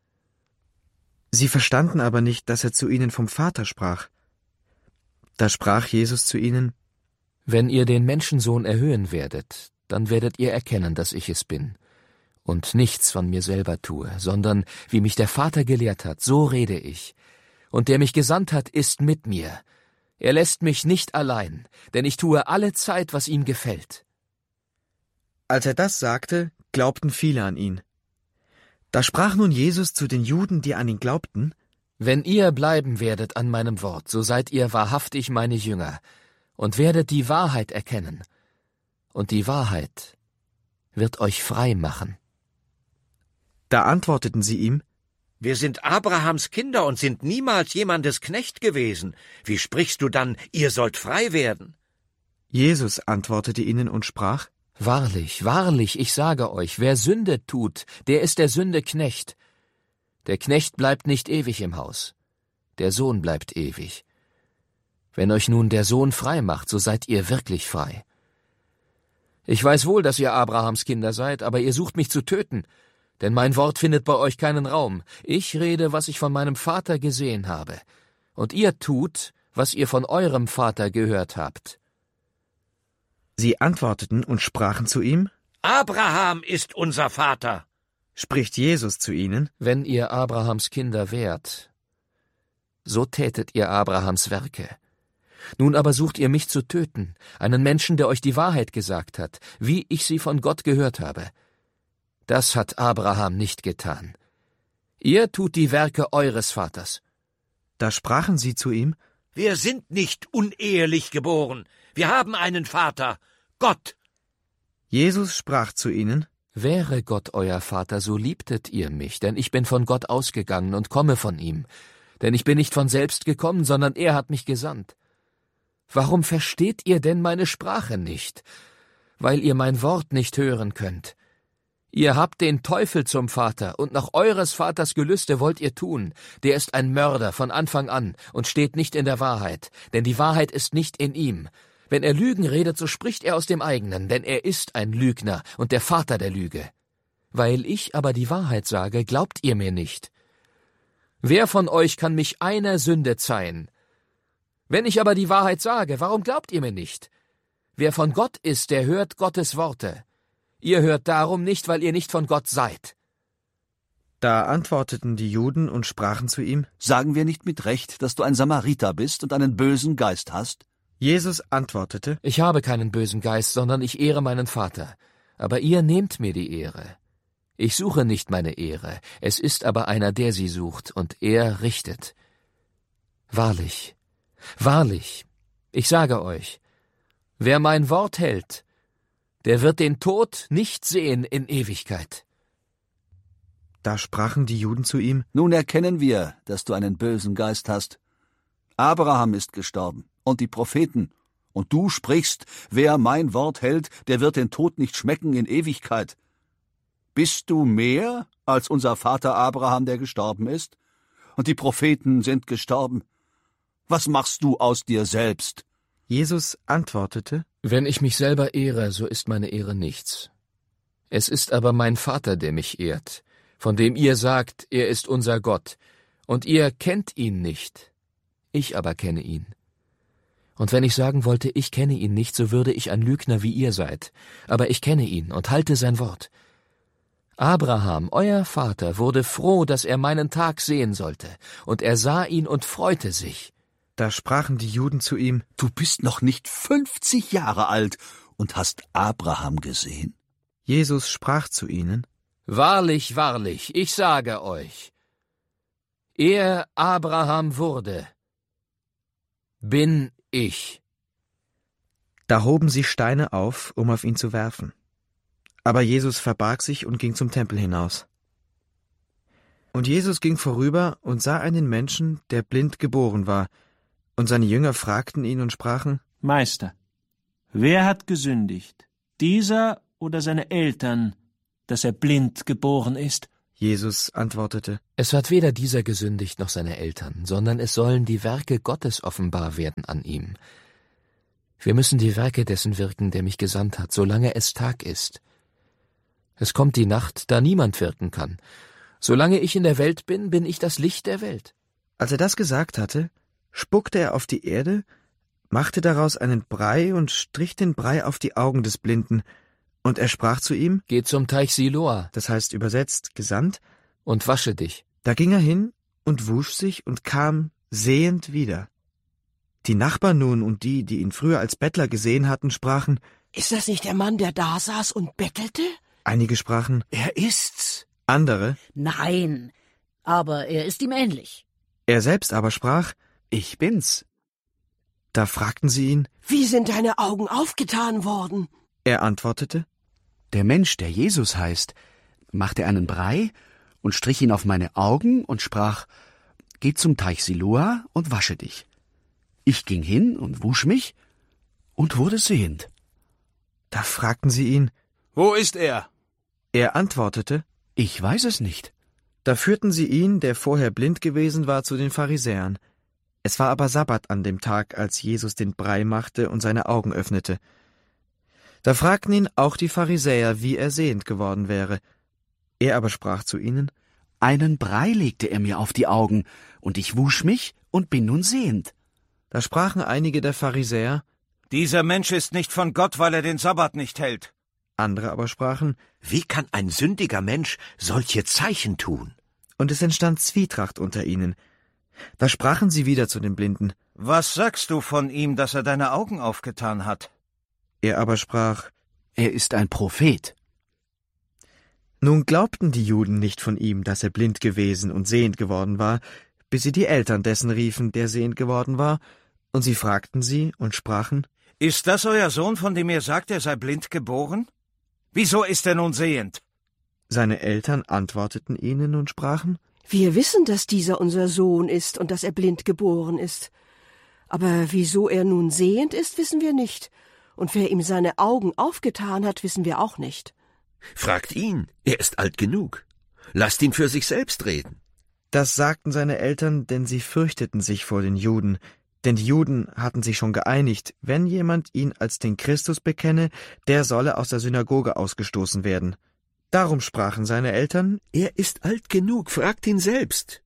Sie verstanden aber nicht, dass er zu ihnen vom Vater sprach. Da sprach Jesus zu ihnen: Wenn ihr den Menschensohn erhöhen werdet, dann werdet ihr erkennen, dass ich es bin. Und nichts von mir selber tue, sondern, wie mich der Vater gelehrt hat, so rede ich. Und der mich gesandt hat, ist mit mir. Er lässt mich nicht allein, denn ich tue alle Zeit, was ihm gefällt. Als er das sagte, glaubten viele an ihn. Da sprach nun Jesus zu den Juden, die an ihn glaubten: Wenn ihr bleiben werdet an meinem Wort, so seid ihr wahrhaftig meine Jünger und werdet die Wahrheit erkennen. Und die Wahrheit wird euch frei machen. Da antworteten sie ihm: Wir sind Abrahams Kinder und sind niemals jemandes Knecht gewesen. Wie sprichst du dann, ihr sollt frei werden? Jesus antwortete ihnen und sprach: Wahrlich, wahrlich, ich sage euch, wer Sünde tut, der ist der Sünde Knecht. Der Knecht bleibt nicht ewig im Haus, der Sohn bleibt ewig. Wenn euch nun der Sohn frei macht, so seid ihr wirklich frei. Ich weiß wohl, dass ihr Abrahams Kinder seid, aber ihr sucht mich zu töten, denn mein Wort findet bei euch keinen Raum. Ich rede, was ich von meinem Vater gesehen habe, und ihr tut, was ihr von eurem Vater gehört habt. Sie antworteten und sprachen zu ihm: Abraham ist unser Vater. Spricht Jesus zu ihnen: Wenn ihr Abrahams Kinder wärt, so tätet ihr Abrahams Werke. Nun aber sucht ihr mich zu töten, einen Menschen, der euch die Wahrheit gesagt hat, wie ich sie von Gott gehört habe. Das hat Abraham nicht getan. Ihr tut die Werke eures Vaters. Da sprachen sie zu ihm: Wir sind nicht unehelich geboren. Wir haben einen Vater, Gott. Jesus sprach zu ihnen: Wäre Gott euer Vater, so liebtet ihr mich, denn ich bin von Gott ausgegangen und komme von ihm. Denn ich bin nicht von selbst gekommen, sondern er hat mich gesandt. Warum versteht ihr denn meine Sprache nicht? Weil ihr mein Wort nicht hören könnt. Ihr habt den Teufel zum Vater, und nach eures Vaters Gelüste wollt ihr tun. Der ist ein Mörder von Anfang an und steht nicht in der Wahrheit, denn die Wahrheit ist nicht in ihm. Wenn er Lügen redet, so spricht er aus dem eigenen, denn er ist ein Lügner und der Vater der Lüge. Weil ich aber die Wahrheit sage, glaubt ihr mir nicht. Wer von euch kann mich einer Sünde zeihen? Wenn ich aber die Wahrheit sage, warum glaubt ihr mir nicht? Wer von Gott ist, der hört Gottes Worte. Ihr hört darum nicht, weil ihr nicht von Gott seid. Da antworteten die Juden und sprachen zu ihm: Sagen wir nicht mit Recht, dass du ein Samariter bist und einen bösen Geist hast? Jesus antwortete: Ich habe keinen bösen Geist, sondern ich ehre meinen Vater. Aber ihr nehmt mir die Ehre. Ich suche nicht meine Ehre, es ist aber einer, der sie sucht, und er richtet. Wahrlich, wahrlich, ich sage euch, wer mein Wort hält, der wird den Tod nicht sehen in Ewigkeit. Da sprachen die Juden zu ihm: Nun erkennen wir, dass du einen bösen Geist hast. Abraham ist gestorben und die Propheten, und du sprichst, wer mein Wort hält, der wird den Tod nicht schmecken in Ewigkeit. Bist du mehr als unser Vater Abraham, der gestorben ist? Und die Propheten sind gestorben. Was machst du aus dir selbst? Jesus antwortete: Wenn ich mich selber ehre, so ist meine Ehre nichts. Es ist aber mein Vater, der mich ehrt, von dem ihr sagt, er ist unser Gott, und ihr kennt ihn nicht. Ich aber kenne ihn. Und wenn ich sagen wollte, ich kenne ihn nicht, so würde ich ein Lügner, wie ihr seid. Aber ich kenne ihn und halte sein Wort. Abraham, euer Vater, wurde froh, dass er meinen Tag sehen sollte, und er sah ihn und freute sich. Da sprachen die Juden zu ihm: Du bist noch nicht fünfzig Jahre alt und hast Abraham gesehen? Jesus sprach zu ihnen: Wahrlich, wahrlich, ich sage euch, er Abraham wurde, bin ich. Da hoben sie Steine auf, um auf ihn zu werfen. Aber Jesus verbarg sich und ging zum Tempel hinaus. Und Jesus ging vorüber und sah einen Menschen, der blind geboren war, und seine Jünger fragten ihn und sprachen: Meister, wer hat gesündigt, dieser oder seine Eltern, dass er blind geboren ist? Jesus antwortete: Es hat weder dieser gesündigt noch seine Eltern, sondern es sollen die Werke Gottes offenbar werden an ihm. Wir müssen die Werke dessen wirken, der mich gesandt hat, solange es Tag ist. Es kommt die Nacht, da niemand wirken kann. Solange ich in der Welt bin, bin ich das Licht der Welt. Als er das gesagt hatte, spuckte er auf die Erde, machte daraus einen Brei und strich den Brei auf die Augen des Blinden, und er sprach zu ihm: Geh zum Teich Siloa, das heißt übersetzt gesandt, und wasche dich. Da ging er hin und wusch sich und kam sehend wieder. Die Nachbarn nun und die, die ihn früher als Bettler gesehen hatten, sprachen: Ist das nicht der Mann, der da saß und bettelte? Einige sprachen: Er ist's. Andere: Nein, aber er ist ihm ähnlich. Er selbst aber sprach: Ich bin's. Da fragten sie ihn: Wie sind deine Augen aufgetan worden? Er antwortete: Der Mensch, der Jesus heißt, machte einen Brei und strich ihn auf meine Augen und sprach: Geh zum Teich Siloa und wasche dich. Ich ging hin und wusch mich und wurde sehend. Da fragten sie ihn: Wo ist er? Er antwortete: Ich weiß es nicht. Da führten sie ihn, der vorher blind gewesen war, zu den Pharisäern. Es war aber Sabbat an dem Tag, als Jesus den Brei machte und seine Augen öffnete. Da fragten ihn auch die Pharisäer, wie er sehend geworden wäre. Er aber sprach zu ihnen: Einen Brei legte er mir auf die Augen, und ich wusch mich und bin nun sehend. Da sprachen einige der Pharisäer: Dieser Mensch ist nicht von Gott, weil er den Sabbat nicht hält. Andere aber sprachen: Wie kann ein sündiger Mensch solche Zeichen tun? Und es entstand Zwietracht unter ihnen. Da sprachen sie wieder zu dem Blinden: Was sagst du von ihm, dass er deine Augen aufgetan hat? Er aber sprach: Er ist ein Prophet. Nun glaubten die Juden nicht von ihm, dass er blind gewesen und sehend geworden war, bis sie die Eltern dessen riefen, der sehend geworden war, und sie fragten sie und sprachen: Ist das euer Sohn, von dem ihr sagt, er sei blind geboren? Wieso ist er nun sehend? Seine Eltern antworteten ihnen und sprachen: Wir wissen, dass dieser unser Sohn ist und dass er blind geboren ist. Aber wieso er nun sehend ist, wissen wir nicht. Und wer ihm seine Augen aufgetan hat, wissen wir auch nicht. Fragt ihn, er ist alt genug. Lasst ihn für sich selbst reden. Das sagten seine Eltern, denn sie fürchteten sich vor den Juden. Denn die Juden hatten sich schon geeinigt, wenn jemand ihn als den Christus bekenne, der solle aus der Synagoge ausgestoßen werden. Darum sprachen seine Eltern: Er ist alt genug, fragt ihn selbst.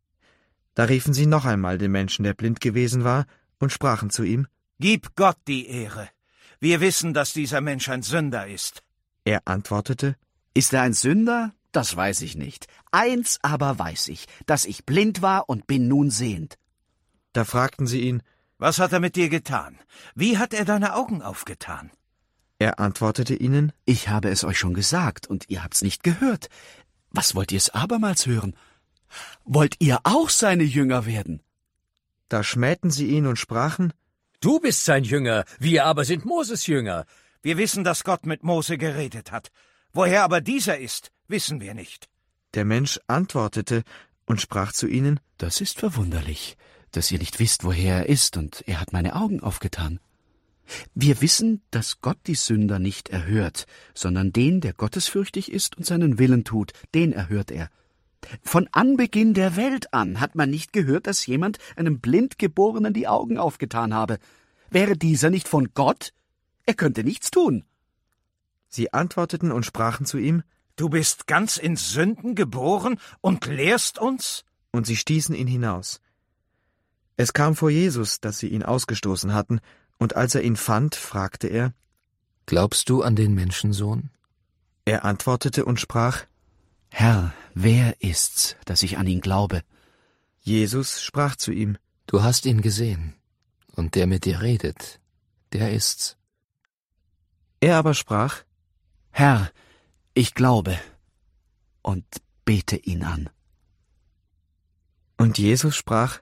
Da riefen sie noch einmal den Menschen, der blind gewesen war, und sprachen zu ihm: Gib Gott die Ehre. Wir wissen, dass dieser Mensch ein Sünder ist. Er antwortete: Ist er ein Sünder? Das weiß ich nicht. Eins aber weiß ich, dass ich blind war und bin nun sehend. Da fragten sie ihn: Was hat er mit dir getan? Wie hat er deine Augen aufgetan? Er antwortete ihnen: Ich habe es euch schon gesagt, und ihr habt's nicht gehört. Was wollt ihr es abermals hören? Wollt ihr auch seine Jünger werden? Da schmähten sie ihn und sprachen: Du bist sein Jünger, wir aber sind Moses Jünger. Wir wissen, dass Gott mit Mose geredet hat. Woher aber dieser ist, wissen wir nicht. Der Mensch antwortete und sprach zu ihnen: Das ist verwunderlich, dass ihr nicht wisst, woher er ist, und er hat meine Augen aufgetan. Wir wissen, dass Gott die Sünder nicht erhört, sondern den, der gottesfürchtig ist und seinen Willen tut, den erhört er. Von Anbeginn der Welt an hat man nicht gehört, dass jemand einem Blindgeborenen die Augen aufgetan habe. Wäre dieser nicht von Gott? Er könnte nichts tun. Sie antworteten und sprachen zu ihm: Du bist ganz in Sünden geboren und lehrst uns? Und sie stießen ihn hinaus. Es kam vor Jesus, dass sie ihn ausgestoßen hatten, und als er ihn fand, fragte er: Glaubst du an den Menschensohn? Er antwortete und sprach: Herr, wer ist's, dass ich an ihn glaube? Jesus sprach zu ihm: Du hast ihn gesehen, und der mit dir redet, der ist's. Er aber sprach: Herr, ich glaube, und bete ihn an. Und Jesus sprach: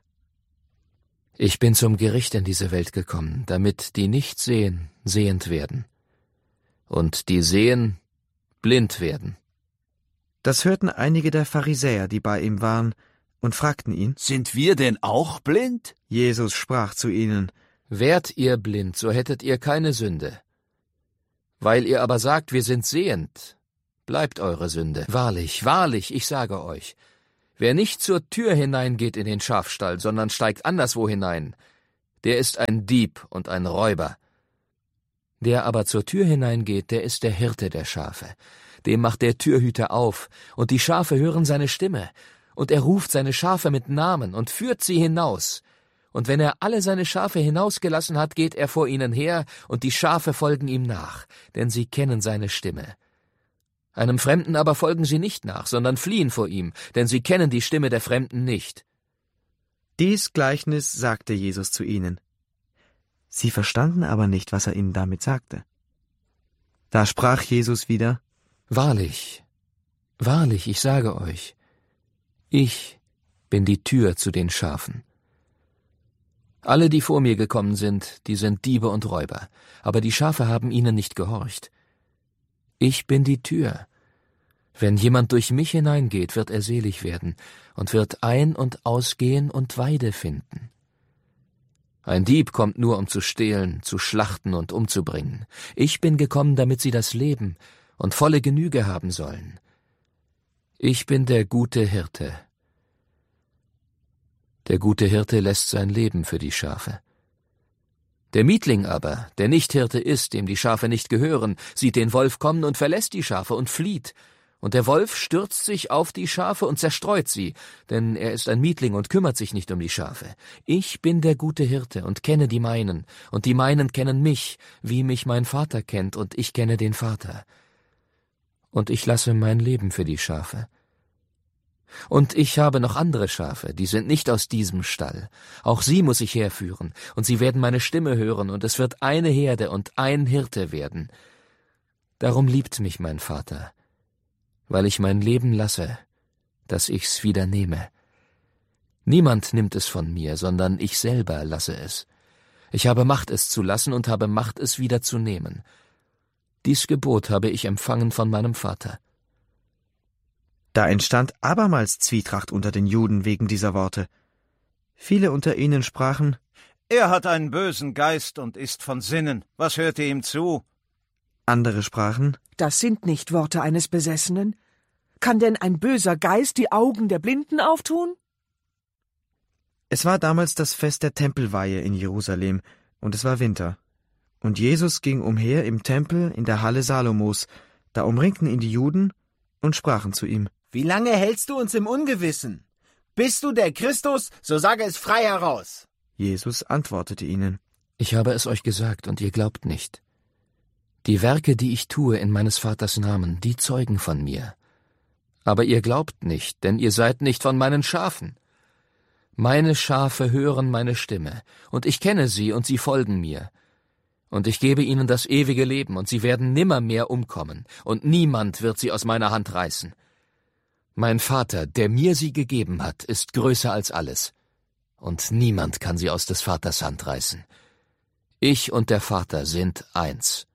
Ich bin zum Gericht in diese Welt gekommen, damit die nicht sehen, sehend werden, und die sehen, blind werden. Das hörten einige der Pharisäer, die bei ihm waren, und fragten ihn: Sind wir denn auch blind? Jesus sprach zu ihnen: Wärt ihr blind, so hättet ihr keine Sünde. Weil ihr aber sagt, wir sind sehend, bleibt eure Sünde. Wahrlich, wahrlich, ich sage euch, wer nicht zur Tür hineingeht in den Schafstall, sondern steigt anderswo hinein, der ist ein Dieb und ein Räuber. Der aber zur Tür hineingeht, der ist der Hirte der Schafe. Dem macht der Türhüter auf, und die Schafe hören seine Stimme, und er ruft seine Schafe mit Namen und führt sie hinaus. Und wenn er alle seine Schafe hinausgelassen hat, geht er vor ihnen her, und die Schafe folgen ihm nach, denn sie kennen seine Stimme. Einem Fremden aber folgen sie nicht nach, sondern fliehen vor ihm, denn sie kennen die Stimme der Fremden nicht. Dies Gleichnis sagte Jesus zu ihnen. Sie verstanden aber nicht, was er ihnen damit sagte. Da sprach Jesus wieder: Wahrlich, wahrlich, ich sage euch, ich bin die Tür zu den Schafen. Alle, die vor mir gekommen sind, die sind Diebe und Räuber, aber die Schafe haben ihnen nicht gehorcht. Ich bin die Tür. Wenn jemand durch mich hineingeht, wird er selig werden und wird ein- und ausgehen und Weide finden. Ein Dieb kommt nur, um zu stehlen, zu schlachten und umzubringen. Ich bin gekommen, damit sie das Leben und volle Genüge haben sollen. Ich bin der gute Hirte. Der gute Hirte lässt sein Leben für die Schafe. Der Mietling aber, der nicht Hirte ist, dem die Schafe nicht gehören, sieht den Wolf kommen und verlässt die Schafe und flieht. Und der Wolf stürzt sich auf die Schafe und zerstreut sie, denn er ist ein Mietling und kümmert sich nicht um die Schafe. Ich bin der gute Hirte und kenne die meinen, und die meinen kennen mich, wie mich mein Vater kennt, und ich kenne den Vater. Und ich lasse mein Leben für die Schafe. Und ich habe noch andere Schafe, die sind nicht aus diesem Stall. Auch sie muss ich herführen, und sie werden meine Stimme hören, und es wird eine Herde und ein Hirte werden. Darum liebt mich mein Vater, weil ich mein Leben lasse, dass ich's wieder nehme. Niemand nimmt es von mir, sondern ich selber lasse es. Ich habe Macht, es zu lassen, und habe Macht, es wieder zu nehmen. Dies Gebot habe ich empfangen von meinem Vater. Da entstand abermals Zwietracht unter den Juden wegen dieser Worte. Viele unter ihnen sprachen: Er hat einen bösen Geist und ist von Sinnen. Was hört ihr ihm zu? Andere sprachen: Das sind nicht Worte eines Besessenen. Kann denn ein böser Geist die Augen der Blinden auftun? Es war damals das Fest der Tempelweihe in Jerusalem, und es war Winter. Und Jesus ging umher im Tempel in der Halle Salomos. Da umringten ihn die Juden und sprachen zu ihm: Wie lange hältst du uns im Ungewissen? Bist du der Christus, so sage es frei heraus. Jesus antwortete ihnen: Ich habe es euch gesagt, und ihr glaubt nicht. Die Werke, die ich tue in meines Vaters Namen, die zeugen von mir. Aber ihr glaubt nicht, denn ihr seid nicht von meinen Schafen. Meine Schafe hören meine Stimme, und ich kenne sie, und sie folgen mir. Und ich gebe ihnen das ewige Leben, und sie werden nimmermehr umkommen, und niemand wird sie aus meiner Hand reißen. Mein Vater, der mir sie gegeben hat, ist größer als alles, und niemand kann sie aus des Vaters Hand reißen. Ich und der Vater sind eins.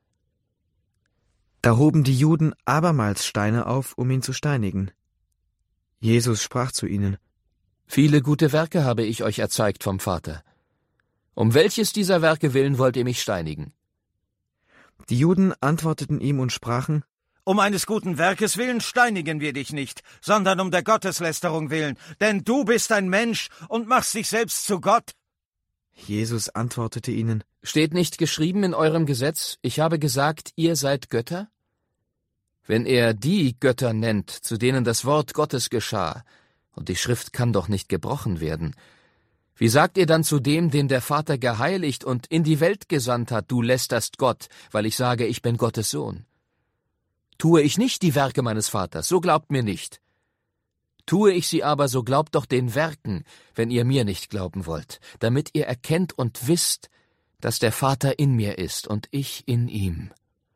Da hoben die Juden abermals Steine auf, um ihn zu steinigen. Jesus sprach zu ihnen: Viele gute Werke habe ich euch erzeigt vom Vater. Um welches dieser Werke willen wollt ihr mich steinigen? Die Juden antworteten ihm und sprachen: Um eines guten Werkes willen steinigen wir dich nicht, sondern um der Gotteslästerung willen, denn du bist ein Mensch und machst dich selbst zu Gott. Jesus antwortete ihnen: Steht nicht geschrieben in eurem Gesetz, ich habe gesagt, ihr seid Götter? Wenn er die Götter nennt, zu denen das Wort Gottes geschah, und die Schrift kann doch nicht gebrochen werden, wie sagt ihr dann zu dem, den der Vater geheiligt und in die Welt gesandt hat, du lästerst Gott, weil ich sage, ich bin Gottes Sohn? Tue ich nicht die Werke meines Vaters, so glaubt mir nicht. Tue ich sie aber, so glaubt doch den Werken, wenn ihr mir nicht glauben wollt, damit ihr erkennt und wisst, dass der Vater in mir ist und ich in ihm.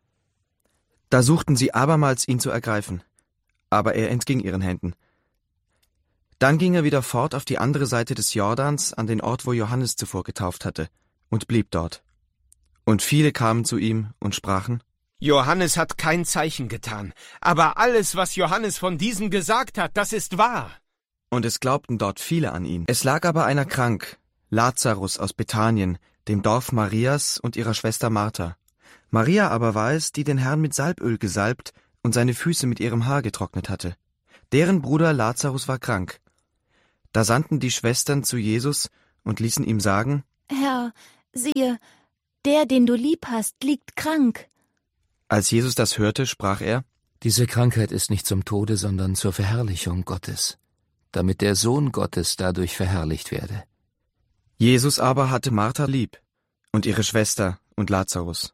Da suchten sie abermals, ihn zu ergreifen, aber er entging ihren Händen. Dann ging er wieder fort auf die andere Seite des Jordans, an den Ort, wo Johannes zuvor getauft hatte, und blieb dort. Und viele kamen zu ihm und sprachen: Johannes hat kein Zeichen getan, aber alles, was Johannes von diesem gesagt hat, das ist wahr. Und es glaubten dort viele an ihn. Es lag aber einer krank, Lazarus aus Bethanien, dem Dorf Marias und ihrer Schwester Martha. Maria aber war es, die den Herrn mit Salböl gesalbt und seine Füße mit ihrem Haar getrocknet hatte. Deren Bruder Lazarus war krank. Da sandten die Schwestern zu Jesus und ließen ihm sagen: Herr, siehe, der, den du lieb hast, liegt krank. Als Jesus das hörte, sprach er: Diese Krankheit ist nicht zum Tode, sondern zur Verherrlichung Gottes, damit der Sohn Gottes dadurch verherrlicht werde. Jesus aber hatte Martha lieb und ihre Schwester und Lazarus.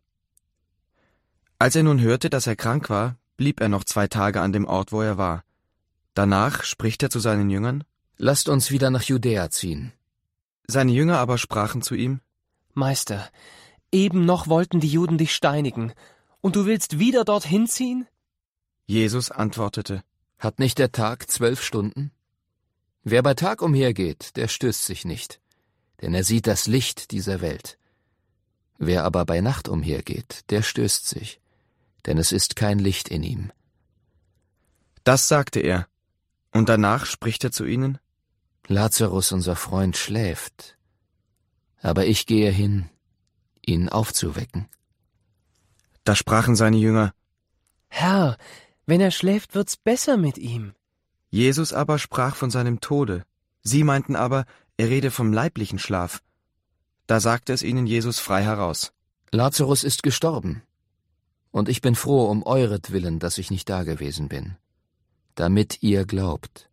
Als er nun hörte, dass er krank war, blieb er noch zwei Tage an dem Ort, wo er war. Danach spricht er zu seinen Jüngern: Lasst uns wieder nach Judäa ziehen. Seine Jünger aber sprachen zu ihm: Meister, eben noch wollten die Juden dich steinigen, und du willst wieder dorthin ziehen? Jesus antwortete: Hat nicht der Tag zwölf Stunden? Wer bei Tag umhergeht, der stößt sich nicht, denn er sieht das Licht dieser Welt. Wer aber bei Nacht umhergeht, der stößt sich, denn es ist kein Licht in ihm. Das sagte er, und danach spricht er zu ihnen: Lazarus, unser Freund, schläft, aber ich gehe hin, ihn aufzuwecken. Da sprachen seine Jünger: Herr, wenn er schläft, wird's besser mit ihm. Jesus aber sprach von seinem Tode. Sie meinten aber, er rede vom leiblichen Schlaf. Da sagte es ihnen Jesus frei heraus: Lazarus ist gestorben, und ich bin froh um euretwillen, dass ich nicht dagewesen bin, damit ihr glaubt.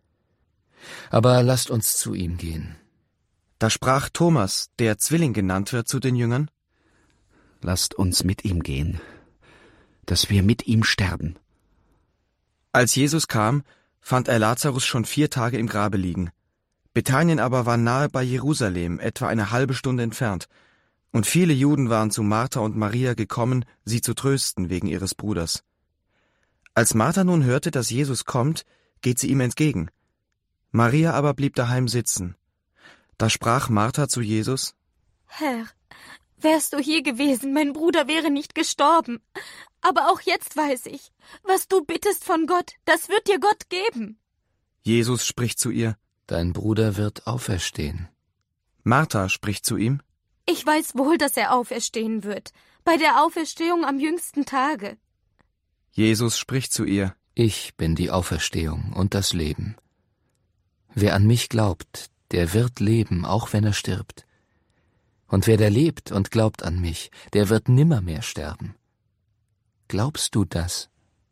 Aber lasst uns zu ihm gehen. Da sprach Thomas, der Zwilling genannt wird, zu den Jüngern: Lasst uns mit ihm gehen, dass wir mit ihm sterben. Als Jesus kam, fand er Lazarus schon vier Tage im Grabe liegen. Bethanien aber war nahe bei Jerusalem, etwa eine halbe Stunde entfernt, und viele Juden waren zu Martha und Maria gekommen, sie zu trösten wegen ihres Bruders. Als Martha nun hörte, dass Jesus kommt, geht sie ihm entgegen. Maria aber blieb daheim sitzen. Da sprach Martha zu Jesus: Herr, wärst du hier gewesen, mein Bruder wäre nicht gestorben. Aber auch jetzt weiß ich, was du bittest von Gott, das wird dir Gott geben. Jesus spricht zu ihr: Dein Bruder wird auferstehen. Martha spricht zu ihm: Ich weiß wohl, dass er auferstehen wird, bei der Auferstehung am jüngsten Tage. Jesus spricht zu ihr: Ich bin die Auferstehung und das Leben. Wer an mich glaubt, der wird leben, auch wenn er stirbt. Und wer da lebt und glaubt an mich, der wird nimmermehr sterben. Glaubst du das?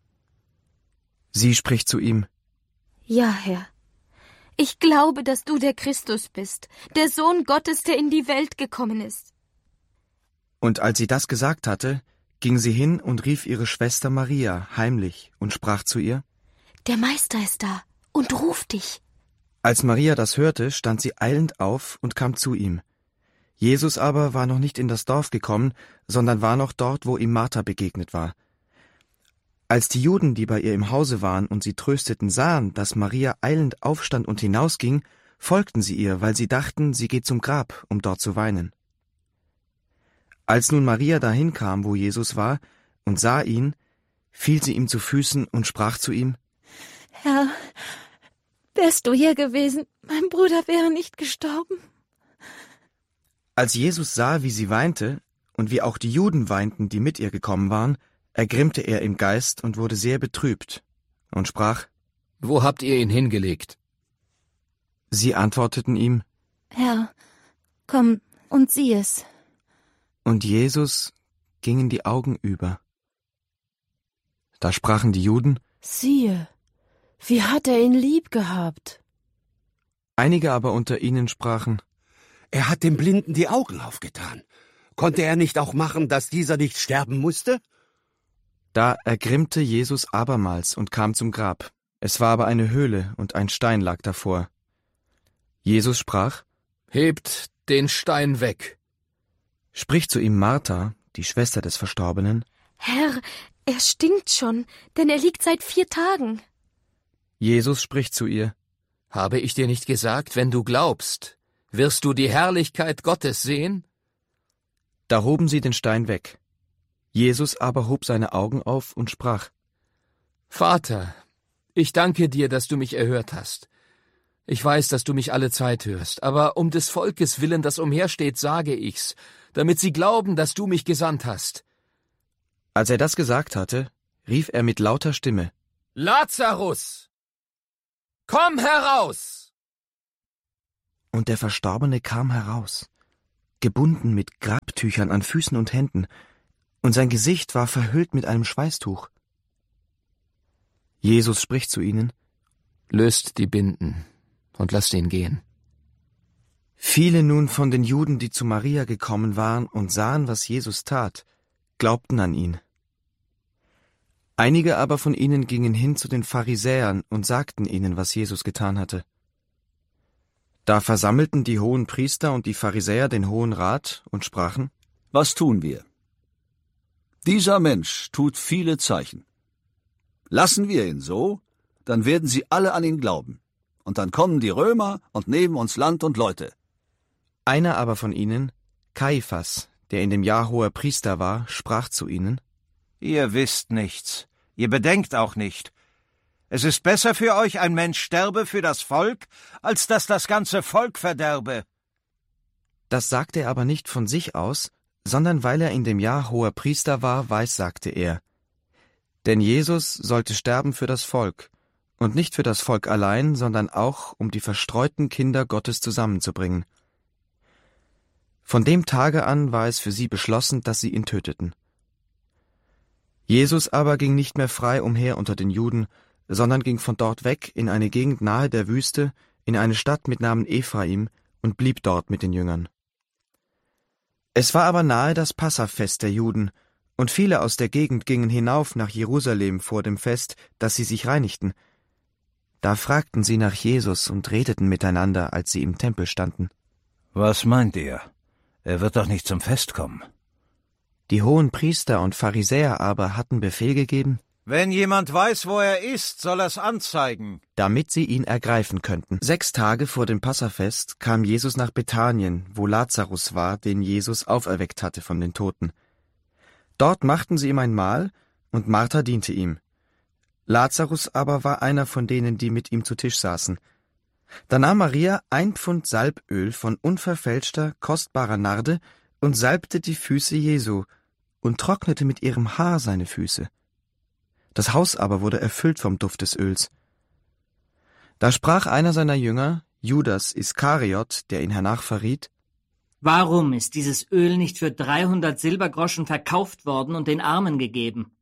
Sie spricht zu ihm: Ja, Herr. Ich glaube, dass du der Christus bist, der Sohn Gottes, der in die Welt gekommen ist. Und als sie das gesagt hatte, ging sie hin und rief ihre Schwester Maria heimlich und sprach zu ihr: Der Meister ist da und ruft dich. Als Maria das hörte, stand sie eilend auf und kam zu ihm. Jesus aber war noch nicht in das Dorf gekommen, sondern war noch dort, wo ihm Martha begegnet war. Als die Juden, die bei ihr im Hause waren und sie trösteten, sahen, dass Maria eilend aufstand und hinausging, folgten sie ihr, weil sie dachten, sie geht zum Grab, um dort zu weinen. Als nun Maria dahin kam, wo Jesus war, und sah ihn, fiel sie ihm zu Füßen und sprach zu ihm: Herr, wärst du hier gewesen, mein Bruder wäre nicht gestorben. Als Jesus sah, wie sie weinte, und wie auch die Juden weinten, die mit ihr gekommen waren, ergrimmte er im Geist und wurde sehr betrübt und sprach: Wo habt ihr ihn hingelegt? Sie antworteten ihm: Herr, komm und sieh es. Und Jesus gingen die Augen über. Da sprachen die Juden: Siehe, wie hat er ihn lieb gehabt. Einige aber unter ihnen sprachen: Er hat dem Blinden die Augen aufgetan. Konnte er nicht auch machen, dass dieser nicht sterben musste? Da ergrimmte Jesus abermals und kam zum Grab. Es war aber eine Höhle, und ein Stein lag davor. Jesus sprach: Hebt den Stein weg. Spricht zu ihm Martha, die Schwester des Verstorbenen: Herr, er stinkt schon, denn er liegt seit vier Tagen. Jesus spricht zu ihr: Habe ich dir nicht gesagt, wenn du glaubst, wirst du die Herrlichkeit Gottes sehen? Da hoben sie den Stein weg. Jesus aber hob seine Augen auf und sprach: Vater, ich danke dir, dass du mich erhört hast. Ich weiß, dass du mich alle Zeit hörst, aber um des Volkes willen, das umhersteht, sage ich's, damit sie glauben, dass du mich gesandt hast. Als er das gesagt hatte, rief er mit lauter Stimme: Lazarus, komm heraus! Und der Verstorbene kam heraus, gebunden mit Grabtüchern an Füßen und Händen, und sein Gesicht war verhüllt mit einem Schweißtuch. Jesus spricht zu ihnen: Löst die Binden und lasst ihn gehen. Viele nun von den Juden, die zu Maria gekommen waren und sahen, was Jesus tat, glaubten an ihn. Einige aber von ihnen gingen hin zu den Pharisäern und sagten ihnen, was Jesus getan hatte. Da versammelten die hohen Priester und die Pharisäer den Hohen Rat und sprachen: Was tun wir? Dieser Mensch tut viele Zeichen. Lassen wir ihn so, dann werden sie alle an ihn glauben. Und dann kommen die Römer und nehmen uns Land und Leute. Einer aber von ihnen, Kaiphas, der in dem Jahr hoher Priester war, sprach zu ihnen: Ihr wisst nichts, ihr bedenkt auch nicht. Es ist besser für euch, ein Mensch sterbe für das Volk, als dass das ganze Volk verderbe. Das sagte er aber nicht von sich aus, sondern weil er in dem Jahr hoher Priester war, weissagte er. Denn Jesus sollte sterben für das Volk, und nicht für das Volk allein, sondern auch, um die verstreuten Kinder Gottes zusammenzubringen. Von dem Tage an war es für sie beschlossen, dass sie ihn töteten. Jesus aber ging nicht mehr frei umher unter den Juden, sondern ging von dort weg in eine Gegend nahe der Wüste, in eine Stadt mit Namen Ephraim, und blieb dort mit den Jüngern. Es war aber nahe das Passafest der Juden, und viele aus der Gegend gingen hinauf nach Jerusalem vor dem Fest, dass sie sich reinigten. Da fragten sie nach Jesus und redeten miteinander, als sie im Tempel standen. Was meint ihr? Er wird doch nicht zum Fest kommen. Die hohen Priester und Pharisäer aber hatten Befehl gegeben: Wenn jemand weiß, wo er ist, soll er's anzeigen, damit sie ihn ergreifen könnten. Sechs Tage vor dem Passafest kam Jesus nach Bethanien, wo Lazarus war, den Jesus auferweckt hatte von den Toten. Dort machten sie ihm ein Mahl, und Martha diente ihm. Lazarus aber war einer von denen, die mit ihm zu Tisch saßen. Da nahm Maria ein Pfund Salböl von unverfälschter, kostbarer Narde und salbte die Füße Jesu und trocknete mit ihrem Haar seine Füße. Das Haus aber wurde erfüllt vom Duft des Öls. Da sprach einer seiner Jünger, Judas Iskariot, der ihn hernach verriet: Warum ist dieses Öl nicht für dreihundert Silbergroschen verkauft worden und den Armen gegeben?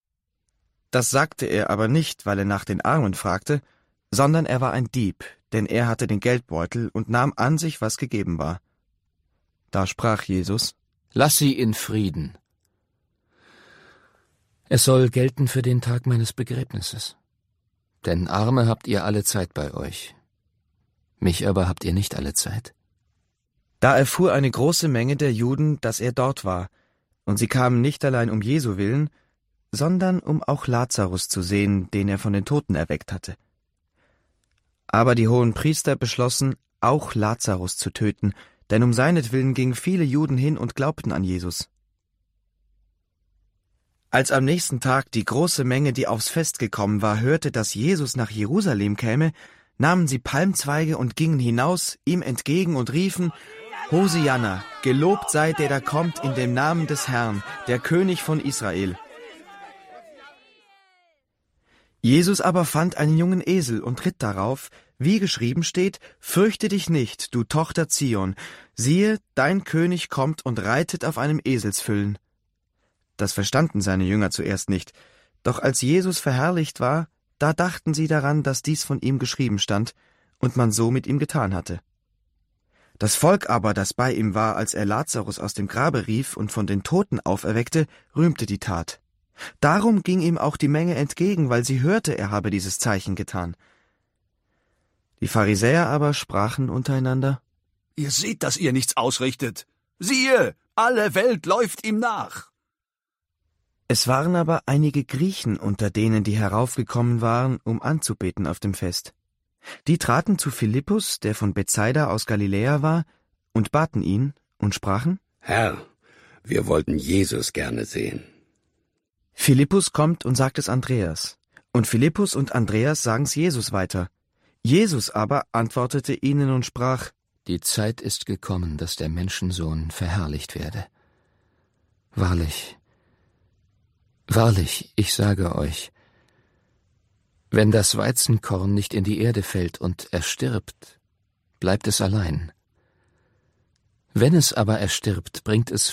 Das sagte er aber nicht, weil er nach den Armen fragte, sondern er war ein Dieb, denn er hatte den Geldbeutel und nahm an sich, was gegeben war. Da sprach Jesus: Lass sie in Frieden. Es soll gelten für den Tag meines Begräbnisses. Denn Arme habt ihr alle Zeit bei euch. Mich aber habt ihr nicht alle Zeit. Da erfuhr eine große Menge der Juden, dass er dort war, und sie kamen nicht allein um Jesu willen, sondern um auch Lazarus zu sehen, den er von den Toten erweckt hatte. Aber die hohen Priester beschlossen, auch Lazarus zu töten, denn um seinetwillen gingen viele Juden hin und glaubten an Jesus. Als am nächsten Tag die große Menge, die aufs Fest gekommen war, hörte, dass Jesus nach Jerusalem käme, nahmen sie Palmzweige und gingen hinaus ihm entgegen und riefen: Hosianna, gelobt sei der da kommt in dem Namen des Herrn, der König von Israel. Jesus aber fand einen jungen Esel und ritt darauf, wie geschrieben steht: Fürchte dich nicht, du Tochter Zion, siehe, dein König kommt und reitet auf einem Eselsfüllen. Das verstanden seine Jünger zuerst nicht, doch als Jesus verherrlicht war, da dachten sie daran, dass dies von ihm geschrieben stand und man so mit ihm getan hatte. Das Volk aber, das bei ihm war, als er Lazarus aus dem Grabe rief und von den Toten auferweckte, rühmte die Tat. Darum ging ihm auch die Menge entgegen, weil sie hörte, er habe dieses Zeichen getan. Die Pharisäer aber sprachen untereinander: Ihr seht, dass ihr nichts ausrichtet. Siehe, alle Welt läuft ihm nach. Es waren aber einige Griechen unter denen, die heraufgekommen waren, um anzubeten auf dem Fest. Die traten zu Philippus, der von Bethsaida aus Galiläa war, und baten ihn und sprachen: Herr, wir wollten Jesus gerne sehen. Philippus kommt und sagt es Andreas, und Philippus und Andreas sagen's Jesus weiter. Jesus aber antwortete ihnen und sprach: Die Zeit ist gekommen, dass der Menschensohn verherrlicht werde. Wahrlich, Wahrlich, ich sage euch, wenn das Weizenkorn nicht in die Erde fällt und erstirbt, bleibt es allein. Wenn es aber erstirbt, bringt es